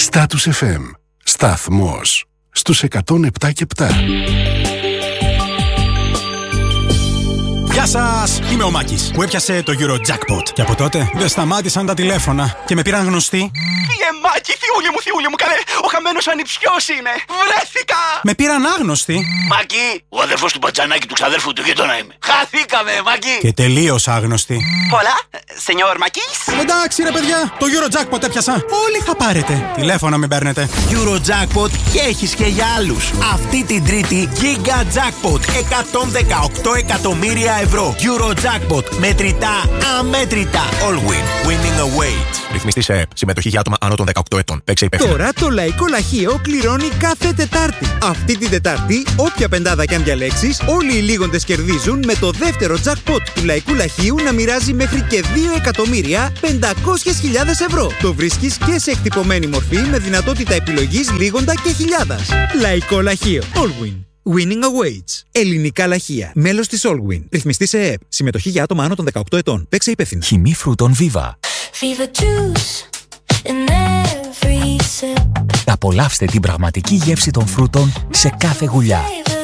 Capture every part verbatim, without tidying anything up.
Status εφ εμ. Σταθμός στους εκατόν επτά και επτά. Γεια σας! Είμαι ο Μάκης που έπιασε το Eurojackpot. Και από τότε δεν σταμάτησαν τα τηλέφωνα και με πήραν γνωστοί. Φύγε Μάκη, θιούλη μου, θιούλη μου, καλέ! Ο χαμένος ανιψιός είμαι! Βρέθηκα! Με πήραν άγνωστοι. Μάκη, ο αδερφός του Μπατζανάκη του ξαδέρφου του γείτονα είμαι. Χαθήκαμε, Μάκη! Και τελείως άγνωστοι. Πολλά, σενιόρ Μάκης. Εντάξει ρε παιδιά, το Eurojackpot έπιασα. Όλοι θα πάρετε. Τηλέφωνα μην παίρνετε. Eurojackpot και έχεις και για άλλους. Αυτή την Τρίτη Giga Jackpot εκατόν δεκαοκτώ εκατομμύρια ευρώ. Eurojackpot. Μετρητά, αμέτρητα. All win. Winning awaits. Ρυθμιστή σε ΕΕΠ. Συμμετοχή για άτομα άνω των δεκαοκτώ ετών. Παίξε υπεύθυνα. Τώρα το Λαϊκό Λαχείο κληρώνει κάθε Τετάρτη. Αυτή την Τετάρτη, όποια πεντάδα κι αν διαλέξεις, όλοι οι λίγοντες κερδίζουν με το δεύτερο jackpot του Λαϊκού Λαχείου να μοιράζει μέχρι και δύο εκατομμύρια πεντακόσιες χιλιάδες ευρώ. Το βρίσκεις και σε εκτυπωμένη μορφή με δυνατότητα επιλογής λίγοντα και χιλιάδας. Λαϊκό Λαχείο. All win. Winning awaits. Ελληνικά λαχεία. Μέλος της Allwin. Ρυθμιστή σε ΕΕΠ. Συμμετοχή για άτομα άνω των δεκαοκτώ ετών. Παίξε υπεύθυνα. Χυμή φρούτων Viva. Απολαύστε την πραγματική γεύση των φρούτων σε κάθε γουλιά.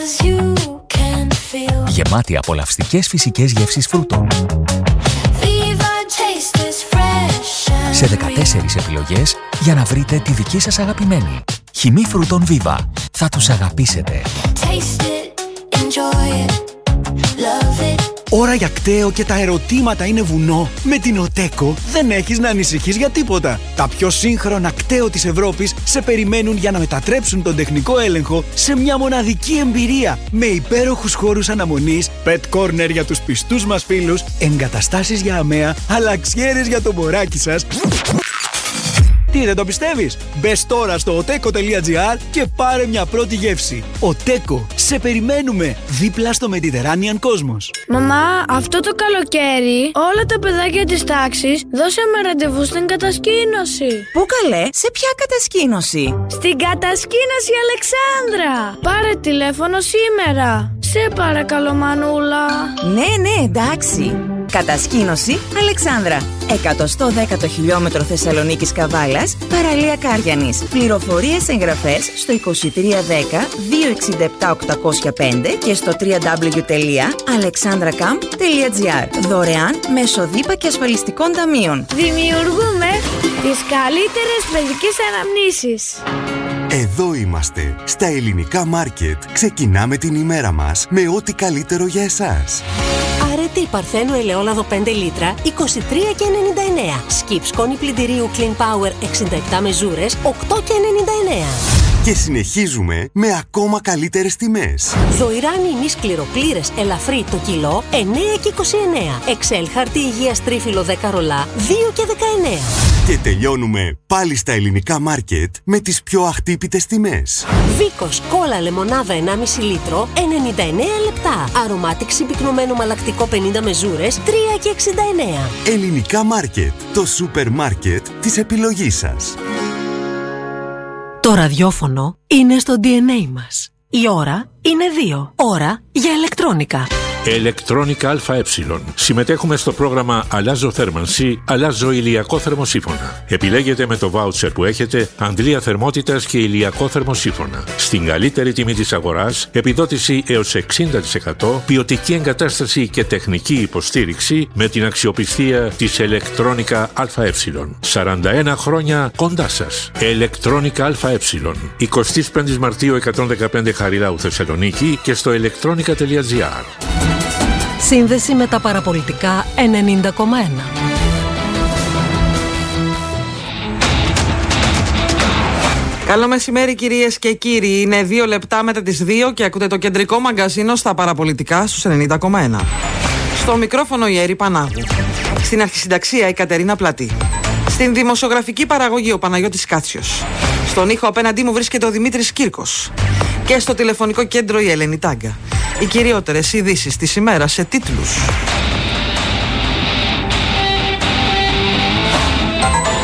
Γεμάτη απολαυστικές φυσικές γεύσεις φρούτων. Σε δεκατέσσερις επιλογές για να βρείτε τη δική σας αγαπημένη. Χυμή φρούτων Viva. Θα τους αγαπήσετε. Ώρα για κταίο και τα ερωτήματα είναι βουνό. Με την Οτέκο δεν έχεις να ανησυχείς για τίποτα. Τα πιο σύγχρονα κταίο της Ευρώπης σε περιμένουν για να μετατρέψουν τον τεχνικό έλεγχο σε μια μοναδική εμπειρία. Με υπέροχους χώρους αναμονής, pet corner για τους πιστούς μας φίλους, εγκαταστάσεις για αμαία, αλλαξιέρες για το μωράκι σας. Τι, δεν το πιστεύεις? Μπες τώρα στο οτέκο τελεία τζι άρ και πάρε μια πρώτη γεύση. Οτέκο, σε περιμένουμε δίπλα στο Mediterranean Cosmos. Μαμά, αυτό το καλοκαίρι όλα τα παιδάκια της τάξης δώσαμε ραντεβού στην κατασκήνωση. Πού καλέ, σε ποια κατασκήνωση? Στην κατασκήνωση Αλεξάνδρα. Πάρε τηλέφωνο σήμερα. Σε παρακαλώ Μανούλα. Ναι, ναι, εντάξει. Κατασκήνωση Αλεξάνδρα. εκατόν δέκατο χιλιόμετρο Θεσσαλονίκης Καβάλας, παραλία Κάριανης. Πληροφορίες εγγραφές στο είκοσι τρία δέκα δύο εξήντα επτά οκτακόσια πέντε και στο double-u double-u double-u τελεία αλεξάνδρακαμπ τελεία τζι άρ. Δωρεάν μέσω ΔΥΠΑ και ασφαλιστικών ταμείων. Δημιουργούμε τις καλύτερες παιδικές αναμνήσεις. Εδώ είμαστε, στα ελληνικά μάρκετ. Ξεκινάμε την ημέρα μας με ό,τι καλύτερο για εσάς. Αρετή Παρθένου ελαιόλαδο πέντε λίτρα, είκοσι τρία και ενενήντα εννέα. Σκιπ σκόνη πλυντηρίου Clean Power εξήντα επτά μεζούρες, οκτώ και ενενήντα εννέα. Και συνεχίζουμε με ακόμα καλύτερες τιμές. Δοϊράνι ημί σκληροπλήρες ελαφρύ το κιλό, εννέα και είκοσι εννέα. Εξέλ χαρτί υγείας τρίφυλλο δέκα ρολά, δύο και δεκαεννέα. Και τελειώνουμε πάλι στα ελληνικά μάρκετ με τις πιο αχτύπητες τιμές. Βίκος κόλλα λεμονάδα ενάμιση λίτρο, ενενήντα εννέα λεπτά. Αρωμάτικ συμπυκνωμένο μαλακτικό πενήντα μεζούρες, τρία και εξήντα εννέα. Ελληνικά μάρκετ, το σούπερ μάρκετ της επιλογής σας. Το ραδιόφωνο είναι στο ντι εν έι μας. Η ώρα είναι δύο. Ώρα για ηλεκτρόνικα. Ηλεκτρόνικα ΑΕ. Συμμετέχουμε στο πρόγραμμα Αλλάζω θέρμανση, αλλάζω ηλιακό θερμοσύφωνα. Επιλέγετε με το βάουτσερ που έχετε αντλία θερμότητας και ηλιακό θερμοσύφωνα. Στην καλύτερη τιμή της αγοράς, επιδότηση έως εξήντα τοις εκατό, ποιοτική εγκατάσταση και τεχνική υποστήριξη με την αξιοπιστία της Ηλεκτρόνικα ΑΕ. σαράντα ένα χρόνια κοντά σας. Ηλεκτρόνικα ΑΕ. εικοστή πέμπτη Μαρτίου εκατόν δεκαπέντε Χαριλάου Θεσσαλονίκη και στο ηλεκτρόνικα τελεία τζι άρ. Σύνδεση με τα παραπολιτικά ενενήντα κόμμα ένα. Καλό μεσημέρι κυρίες και κύριοι. Είναι δύο λεπτά μετά τις δύο και ακούτε το κεντρικό μαγκαζίνο στα παραπολιτικά στους ενενήντα κόμμα ένα. Στο μικρόφωνο η Έρη Πανάγου. Στην αρχισυνταξία η Κατερίνα Πλατή. Στην δημοσιογραφική παραγωγή ο Παναγιώτης Κάτσιος. Στον ήχο απέναντί μου βρίσκεται ο Δημήτρης Κύρκος. Και στο τηλεφωνικό κέντρο η Ελένη Τάγκα. Οι κυριότερες ειδήσεις της ημέρας σε τίτλους.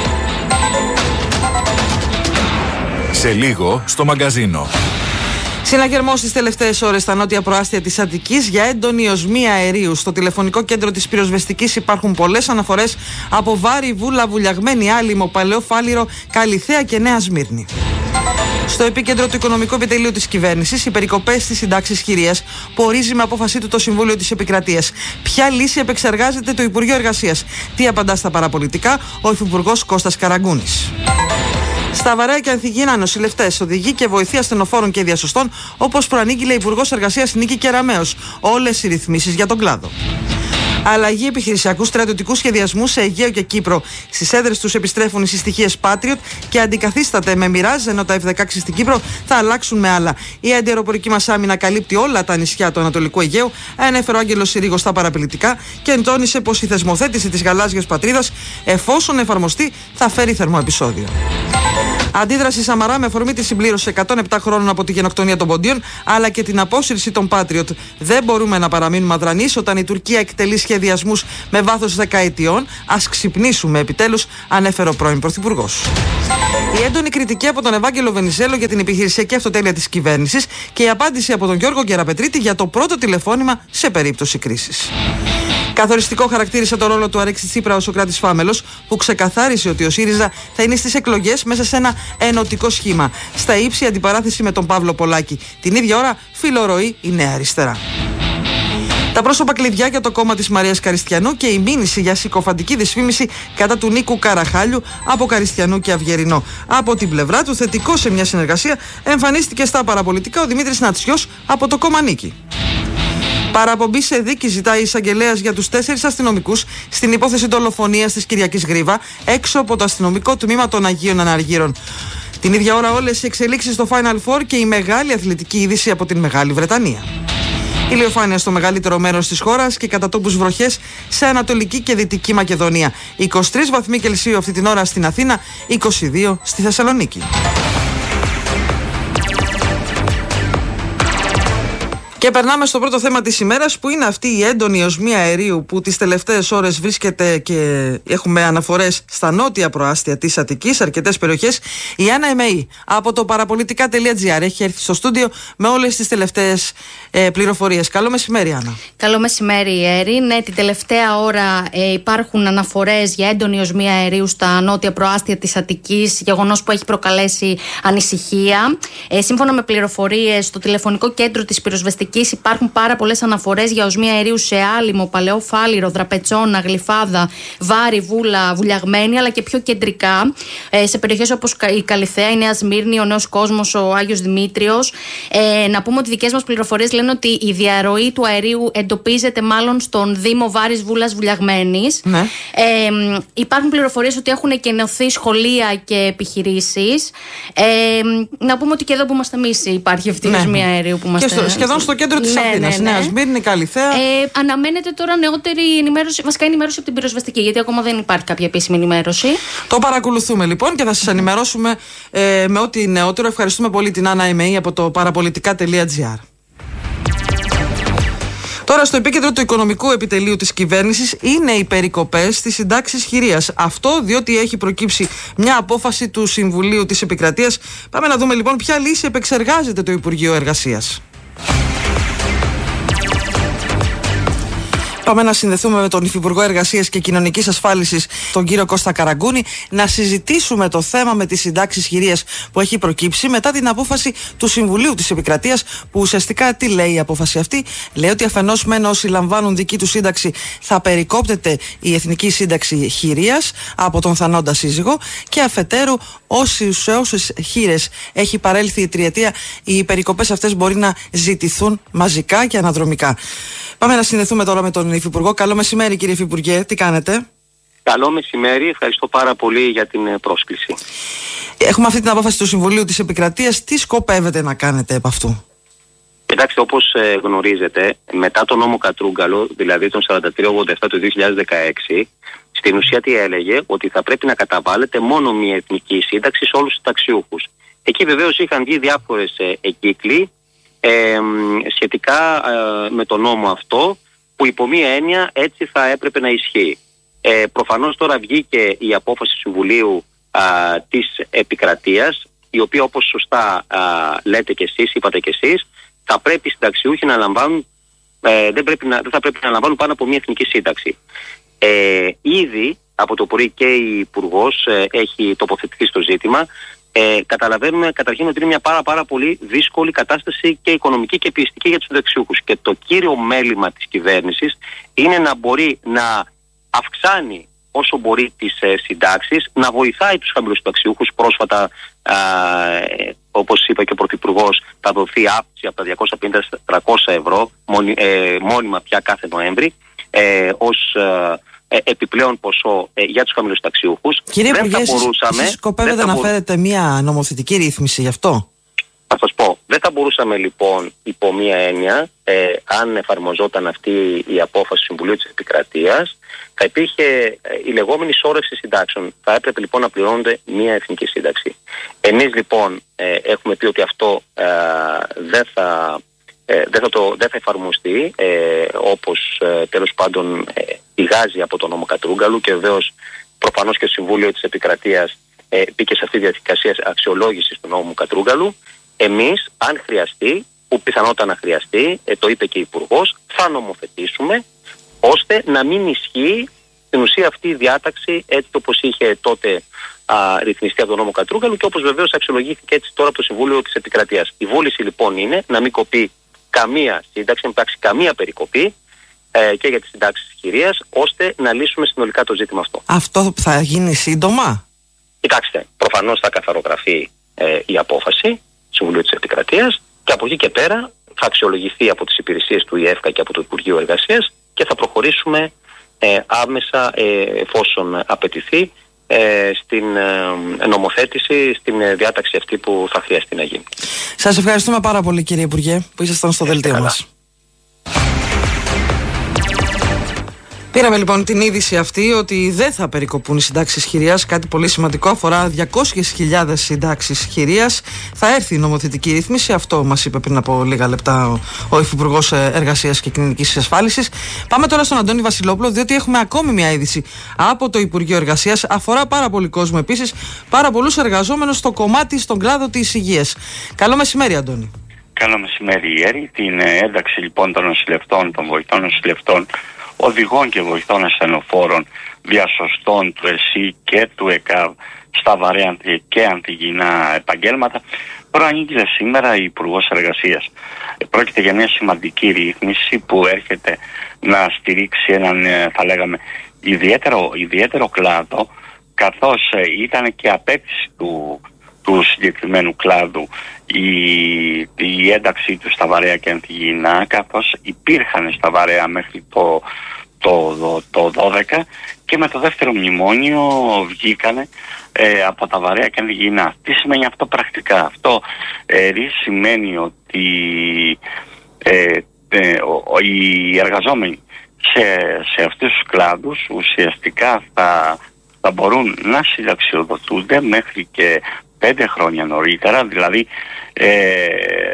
Σε λίγο στο μαγκαζίνο. Συναγερμός στις τελευταίες ώρες στα νότια προάστια της Αττικής για έντονη οσμία αερίου. Στο τηλεφωνικό κέντρο της πυροσβεστικής υπάρχουν πολλές αναφορές από Βάρη, Βούλα, Βουλιαγμένη, Άλυμο, Παλαιό Φάληρο, Καλιθέα και Νέα Σμύρνη. Στο επίκεντρο του οικονομικού επιτελείου της κυβέρνησης, οι περικοπές στις συντάξεις χειρίας που ορίζει με απόφασή του το Συμβούλιο της Επικρατείας. Ποια λύση επεξεργάζεται το Υπουργείο Εργασίας? Τι απαντά στα παραπολιτικά ο Υφυπουργός Κώστας Καραγκούνης. Στα Βαρέα και Ανθυγίνα, νοσηλευτές, οδηγοί και βοηθοί ασθενοφόρων και διασωστών, όπως προανήγγειλε η Υπουργός Εργασίας Νίκη Κεραμέως. Όλες οι ρυθμίσεις για τον κλάδο. Αλλαγή επιχειρησιακού στρατιωτικού σχεδιασμού σε Αιγαίο και Κύπρο. Στις έδρες τους επιστρέφουν οι συστοιχίες Patriot και αντικαθίσταται με Mirage, ενώ τα εφ δεκαέξι στην Κύπρο θα αλλάξουν με άλλα. Η αντιαεροπορική μας άμυνα καλύπτει όλα τα νησιά του Ανατολικού Αιγαίου, ανέφερε ο Άγγελος Συρίγος στα παραπολιτικά και εντώνησε πως η θεσμοθέτηση της γαλάζιας πατρίδας, εφόσον εφαρμοστεί, θα φέρει θερμό επεισόδιο. Αντίδραση Σαμαρά με αφορμή τη συμπλήρωση εκατόν επτά χρόνων από τη γενοκτονία των Ποντίων, αλλά και την απόσυρση των Patriot. Δεν μπορούμε να παραμείνουμε αδρανείς όταν η Τουρκία εκτελεί σχεδιασμούς με βάθος δεκαετιών. Ας ξυπνήσουμε επιτέλους, ανέφερε ο πρώην Πρωθυπουργός. Η έντονη κριτική από τον Ευάγγελο Βενιζέλο για την επιχειρησιακή αυτοτέλεια της κυβέρνησης και η απάντηση από τον Γιώργο Γκεραπετρίτη για το πρώτο τηλεφώνημα σε περίπτωση κρίσης. Καθοριστικό χαρακτήρισε το ρόλο του Αλέξη Τσίπρα ο Σωκράτης Φάμελος, που ξεκαθάρισε ότι ο ΣΥΡΙΖΑ θα είναι στις εκλογές μέσα σε ένα ενωτικό σχήμα. Στα ύψη αντιπαράθεση με τον Παύλο Πολάκη. Την ίδια ώρα φιλορροεί η Νέα Αριστερά. Τα πρόσωπα κλειδιά για το κόμμα της Μαρίας Καριστιανού και η μήνυση για συκοφαντική δυσφήμιση κατά του Νίκου Καραχάλιου από Καριστιανού και Αυγερινό. Από την πλευρά του, θετικό σε μια συνεργασία εμφανίστηκε στα παραπολιτικά ο Δημήτρης Νατσιός από το κόμμα Νίκη. Παραπομπή σε δίκη ζητάει η εισαγγελέας για τους τέσσερις αστυνομικούς στην υπόθεση δολοφονίας της Κυριακής Γρίβα έξω από το αστυνομικό τμήμα των Αγίων Αναργύρων. Την ίδια ώρα όλες οι εξελίξεις στο Final Four και η μεγάλη αθλητική είδηση από την Μεγάλη Βρετανία. Ηλιοφάνεια στο μεγαλύτερο μέρος της χώρας και κατά τόπους βροχές σε Ανατολική και Δυτική Μακεδονία. είκοσι τρεις βαθμοί Κελσίου αυτή την ώρα στην Αθήνα, είκοσι δύο στη Θεσσαλονίκη. Και περνάμε στο πρώτο θέμα της ημέρας, που είναι αυτή η έντονη οσμία αερίου που τις τελευταίες ώρες βρίσκεται και έχουμε αναφορές στα νότια προάστια της Αττικής, αρκετές περιοχές. Η Άννα Εμεή από το παραπολιτικά τελεία τζι άρ έχει έρθει στο στούντιο με όλες τις τελευταίες ε, πληροφορίες. Καλό μεσημέρι, Άννα. Καλό μεσημέρι, Έρη. Ναι, την τελευταία ώρα ε, υπάρχουν αναφορές για έντονη οσμία αερίου στα νότια προάστια της Αττικής, γεγονός που έχει προκαλέσει ανησυχία. Ε, σύμφωνα με πληροφορίες, στο τηλεφωνικό κέντρο της πυροσβεστικής υπάρχουν πάρα πολλές αναφορές για οσμία αερίου σε Άλυμο, Παλαιό Φάληρο, Δραπετσόνα, Γλυφάδα, Βάρη, Βούλα, Βουλιαγμένη, αλλά και πιο κεντρικά ε, σε περιοχές όπως η Καλιθέα, η Νέα Σμύρνη, ο Νέος Κόσμος, ο Άγιος Δημήτριος. Ε, να πούμε ότι οι δικές μας πληροφορίες λένε ότι η διαρροή του αερίου εντοπίζεται μάλλον στον Δήμο Βάρης, Βούλας, Βουλιαγμένης. Ναι. Ε, υπάρχουν πληροφορίες ότι έχουν εκενωθεί σχολεία και επιχειρήσεις. Ε, να πούμε ότι και εδώ που είμαστε εμείς υπάρχει αυτή η οσμία αερίου που είμαστε. Και στο, σχεδόν στο κέντρο της ναι, Αθήνας, ναι, ναι. Νέα Σμύρνη, Καλιθέα. Ε, αναμένεται τώρα νεότερη ενημέρωση, βασικά ενημέρωση από την πυροσβεστική, γιατί ακόμα δεν υπάρχει κάποια επίσημη ενημέρωση. Το παρακολουθούμε λοιπόν και θα σας ενημερώσουμε ε, με ό,τι νεότερο. Ευχαριστούμε πολύ την Άννα Εμεή από το παραπολιτικά τελεία τζι άρ. Τώρα, στο επίκεντρο του οικονομικού επιτελείου της κυβέρνησης είναι οι περικοπές στις συντάξεις χειρίας. Αυτό διότι έχει προκύψει μια απόφαση του Συμβουλίου της Επικρατείας. Πάμε να δούμε λοιπόν ποια λύση επεξεργάζεται το Υπουργείο Εργασίας. Πάμε να συνδεθούμε με τον Υφυπουργό Εργασίας και Κοινωνικής Ασφάλισης, τον κύριο Κώστα Καραγκούνη, να συζητήσουμε το θέμα με τις συντάξεις χειρίας που έχει προκύψει μετά την απόφαση του Συμβουλίου της Επικρατείας, που ουσιαστικά τι λέει η απόφαση αυτή? Λέει ότι αφενός μεν όσοι λαμβάνουν δική του σύνταξη θα περικόπτεται η εθνική σύνταξη χειρίας από τον θανόντα σύζυγο, και αφετέρου όσοι, σε όσες χείρες έχει παρέλθει η τριετία, οι περικοπές αυτές μπορεί να ζητηθούν μαζικά και αναδρομικά. Πάμε να συνδεθούμε τώρα με τον Υφυπουργό. Καλό μεσημέρι, κύριε Υφυπουργέ, τι κάνετε? Καλό μεσημέρι, ευχαριστώ πάρα πολύ για την πρόσκληση. Έχουμε αυτή την απόφαση του Συμβουλίου της Επικρατείας. Τι σκοπεύετε να κάνετε επ' αυτού? Κοιτάξτε, όπως ε, γνωρίζετε, μετά τον νόμο Κατρούγκαλο, δηλαδή τον σαράντα τρία ογδόντα επτά του δύο χιλιάδες δεκαέξι, στην ουσία τι έλεγε? Ότι θα πρέπει να καταβάλλεται μόνο μια εθνική σύνταξη σε όλους τους συνταξιούχους. Εκεί βεβαίως είχαν βγει διάφορες ε, εκύκλοι ε, σχετικά ε, με τον νόμο αυτό, που υπό μία έννοια έτσι θα έπρεπε να ισχύει. Ε, προφανώς τώρα βγήκε η απόφαση του Συμβουλίου α, της Επικρατείας, η οποία όπως σωστά α, λέτε και εσείς, είπατε και εσείς, θα πρέπει οι συνταξιούχοι να λαμβάνουν, ε, δεν, πρέπει να, δεν θα πρέπει να λαμβάνουν πάνω από μια εθνική σύνταξη. Ε, ήδη από το πρωί και η Υπουργός ε, έχει τοποθετηθεί στο ζήτημα. Ε, καταλαβαίνουμε καταρχήν ότι είναι μια πάρα, πάρα πολύ δύσκολη κατάσταση και οικονομική και πιεστική για τους συνταξιούχους. Και το κύριο μέλημα της κυβέρνησης είναι να μπορεί να αυξάνει όσο μπορεί τις ε, συντάξεις, να βοηθάει τους χαμηλούς συνταξιούχους. Πρόσφατα, α, ε, όπως είπε και ο Πρωθυπουργός, θα δοθεί αύξηση από τα διακόσια πενήντα στα τριακόσια ευρώ μόνη, ε, μόνιμα πια κάθε Νοέμβρη ε, ως ε, επιπλέον ποσό ε, για τους χαμηλούς συνταξιούχους. Κύριε Υπουργέ, εσείς σκοπεύετε να φέρετε μια νομοθετική ρύθμιση γι' αυτό? Θα σας πω, δεν θα μπορούσαμε λοιπόν υπό μία έννοια, ε, αν εφαρμοζόταν αυτή η απόφαση του Συμβουλίου της Επικρατείας, θα υπήρχε ε, η λεγόμενη σώρευση συντάξεων. Θα έπρεπε λοιπόν να πληρώνονται μία εθνική σύνταξη. Εμείς λοιπόν ε, έχουμε πει ότι αυτό ε, δεν, θα, ε, δεν, θα το, δεν θα εφαρμοστεί ε, όπως ε, τέλος πάντων ε, πηγάζει από τον νόμο Κατρούγκαλου, και βεβαίως προφανώς και το Συμβούλιο της Επικρατείας ε, μπήκε σε αυτή τη διαδικασία αξιολόγησης του νόμου Κατρούγκαλου. Εμείς, αν χρειαστεί, που πιθανότατα να χρειαστεί, ε, το είπε και η Υπουργός, θα νομοθετήσουμε ώστε να μην ισχύει στην ουσία αυτή η διάταξη έτσι όπως είχε τότε α, ρυθμιστεί από τον νόμο Κατρούγκαλου και όπως βεβαίως αξιολογήθηκε έτσι τώρα από το Συμβούλιο της Επικρατείας. Η βούληση λοιπόν είναι να μην κοπεί καμία σύνταξη, να μην υπάρξει καμία περικοπή ε, και για τις συντάξεις της χειρίας, ώστε να λύσουμε συνολικά το ζήτημα αυτό. Αυτό θα γίνει σύντομα? Κοιτάξτε, προφανώς θα καθαρογραφεί ε, η απόφαση Συμβουλίου της Επικρατείας και από εκεί και πέρα θα αξιολογηθεί από τις υπηρεσίες του ΙΕΦΚΑ και από το Υπουργείο Εργασίας και θα προχωρήσουμε ε, άμεσα ε, εφόσον απαιτηθεί ε, στην ε, νομοθέτηση, στην ε, διάταξη αυτή που θα χρειαστεί να γίνει. Σας ευχαριστούμε πάρα πολύ κύριε Υπουργέ που ήσασταν στο δελτίο μας. Πήραμε λοιπόν την είδηση αυτή ότι δεν θα περικοπούν οι συντάξεις χειρίας. Κάτι πολύ σημαντικό, αφορά διακόσιες χιλιάδες συντάξεις χειρίας. Θα έρθει η νομοθετική ρύθμιση. Αυτό μας είπε πριν από λίγα λεπτά ο, ο Υφυπουργός Εργασίας και Κοινωνικής Ασφάλισης. Πάμε τώρα στον Αντώνη Βασιλόπουλο, διότι έχουμε ακόμη μια είδηση από το Υπουργείο Εργασίας. Αφορά πάρα πολύ κόσμο επίσης, πάρα πολλούς εργαζόμενους στο κομμάτι, στον κλάδο της υγείας. Καλό μεσημέρι, Αντώνη. Καλό μεσημέρι, Ιέρη. Την ένταξη λοιπόν των νοσηλευτών, των βοηθών νοσηλευτών, οδηγών και βοηθών ασθενοφόρων, διασωστών του ΕΣΥ και του ΕΚΑΒ στα βαρέα και αντιγυνά επαγγέλματα προανήγγειλε σήμερα η Υπουργός Εργασίας. Πρόκειται για μια σημαντική ρύθμιση που έρχεται να στηρίξει έναν, θα λέγαμε, ιδιαίτερο, ιδιαίτερο κλάδο, καθώς ήταν και απέτηση του, του συγκεκριμένου κλάδου η, η ένταξή του στα βαρέα και αντιγυνά, καθώς υπήρχαν στα βαρέα μέχρι το, το, το, το δώδεκα και με το δεύτερο μνημόνιο βγήκανε ε, από τα βαρέα και αντιγυνά. Τι σημαίνει αυτό πρακτικά? Αυτό ε, σημαίνει ότι ε, ε, ο, οι εργαζόμενοι σε, σε αυτούς τους κλάδους ουσιαστικά θα, θα μπορούν να συνταξιοδοτούνται μέχρι και πέντε χρόνια νωρίτερα, δηλαδή ε,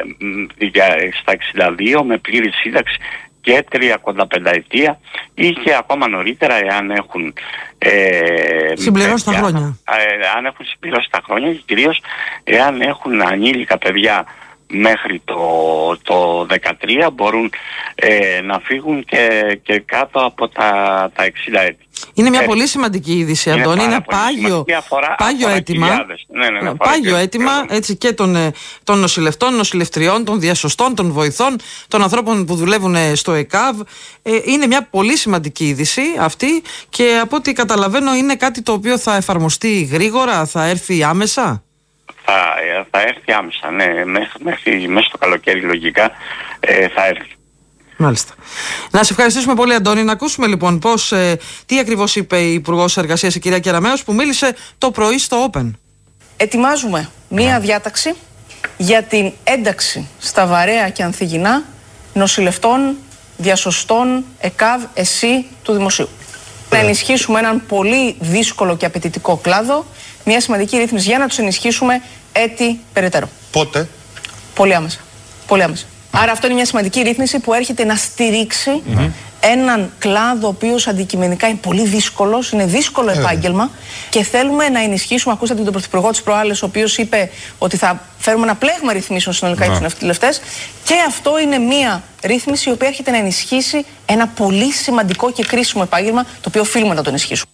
στα εξήντα δύο με πλήρη σύνταξη και τρία πενταετία ή και ακόμα νωρίτερα εάν έχουν ε, συμπληρώσει τα χρόνια. Ε, αν έχουν συμπληρώσει τα χρόνια και κυρίως εάν έχουν ανήλικα παιδιά μέχρι το, το δεκατρία μπορούν ε, να φύγουν και, και κάτω από τα, τα εξήντα έτη. Είναι μια ε, πολύ σημαντική είδηση, Αντώνη. Είναι, είναι πάγιο, αφορά, πάγιο αφορά αίτημα, ναι, ναι, ναι, πάγιο αίτημα έτσι, και των, των νοσηλευτών, νοσηλευτριών, των διασωστών, των βοηθών, των ανθρώπων που δουλεύουν στο ΕΚΑΒ. Ε, είναι μια πολύ σημαντική είδηση αυτή και από ό,τι καταλαβαίνω είναι κάτι το οποίο θα εφαρμοστεί γρήγορα, θα έρθει άμεσα. Θα, θα έρθει άμεσα, ναι, μέχρι, μέχρι μέσα στο καλοκαίρι λογικά ε, θα έρθει. Μάλιστα. Να σε ευχαριστήσουμε πολύ, Αντώνη. Να ακούσουμε λοιπόν πώς, ε, τι ακριβώς είπε η Υπουργός Εργασίας, η κυρία Κεραμέως, που μίλησε το πρωί στο Open. Ετοιμάζουμε μία διάταξη για την ένταξη στα βαρέα και ανθυγινά νοσηλευτών, διασωστών, ΕΚΑΒ, ΕΣΥ του Δημοσίου. Να ενισχύσουμε έναν πολύ δύσκολο και απαιτητικό κλάδο, μια σημαντική ρύθμιση για να τους ενισχύσουμε έτη περαιτέρω. Πότε? Πολύ άμεσα. Πολύ άμεσα. Άρα αυτό είναι μια σημαντική ρύθμιση που έρχεται να στηρίξει mm-hmm. έναν κλάδο ο οποίος αντικειμενικά είναι πολύ δύσκολος, είναι δύσκολο επάγγελμα και θέλουμε να ενισχύσουμε. Ακούσατε τον Πρωθυπουργό της προάλλες, ο οποίος είπε ότι θα φέρουμε ένα πλέγμα ρυθμίσεων συνολικά για τους ναυτιλευτές. Και αυτό είναι μία ρύθμιση η οποία έρχεται να ενισχύσει ένα πολύ σημαντικό και κρίσιμο επάγγελμα, το οποίο οφείλουμε να το ενισχύσουμε.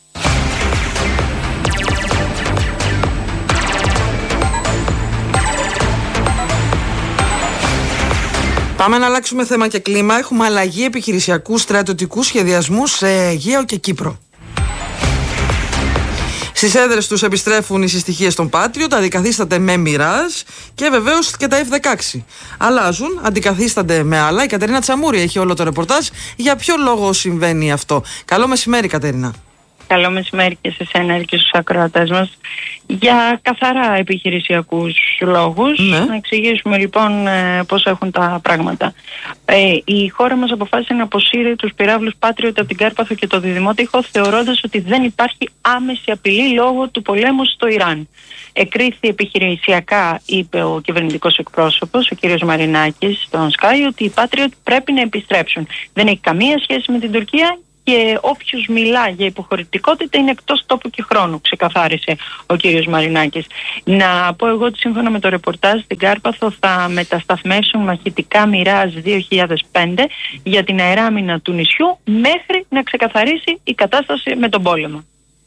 Πάμε να αλλάξουμε θέμα και κλίμα. Έχουμε αλλαγή επιχειρησιακού στρατιωτικού σχεδιασμού σε Αιγαίο και Κύπρο. Στις έδρες τους επιστρέφουν οι συστοιχίες των Patriot, αντικαθίσταται με Mirage και βεβαίως και τα εφ δεκαέξι. Αλλάζουν, αντικαθίστανται με άλλα. Η Κατερίνα Τσαμούρη έχει όλο το ρεπορτάζ. Για ποιο λόγο συμβαίνει αυτό? Καλό μεσημέρι, Κατερίνα. Καλό μεσημέρι και σε εσένα και στους ακροατές μας. Για καθαρά επιχειρησιακούς λόγους, ναι. Να εξηγήσουμε λοιπόν ε, πώς έχουν τα πράγματα. Ε, η χώρα μας αποφάσισε να αποσύρει τους πυράβλους Patriot από την Κάρπαθο και το Διδημότυχο, θεωρώντας ότι δεν υπάρχει άμεση απειλή λόγω του πολέμου στο Ιράν. Εκρίθη επιχειρησιακά, είπε ο κυβερνητικός εκπρόσωπος, ο κ. Μαρινάκης, στον Sky, ότι οι Patriot πρέπει να επιστρέψουν. Δεν έχει καμία σχέση με την Τουρκία. Και όποιος μιλά για υποχωρητικότητα είναι εκτός τόπου και χρόνου, ξεκαθάρισε ο κύριος Μαρινάκης. Να πω εγώ ότι σύμφωνα με το ρεπορτάζ στην Κάρπαθο θα μετασταθμεύσουν μαχητικά Mirage δύο χιλιάδες πέντε για την αεράμινα του νησιού μέχρι να ξεκαθαρίσει η κατάσταση με τον πόλεμο.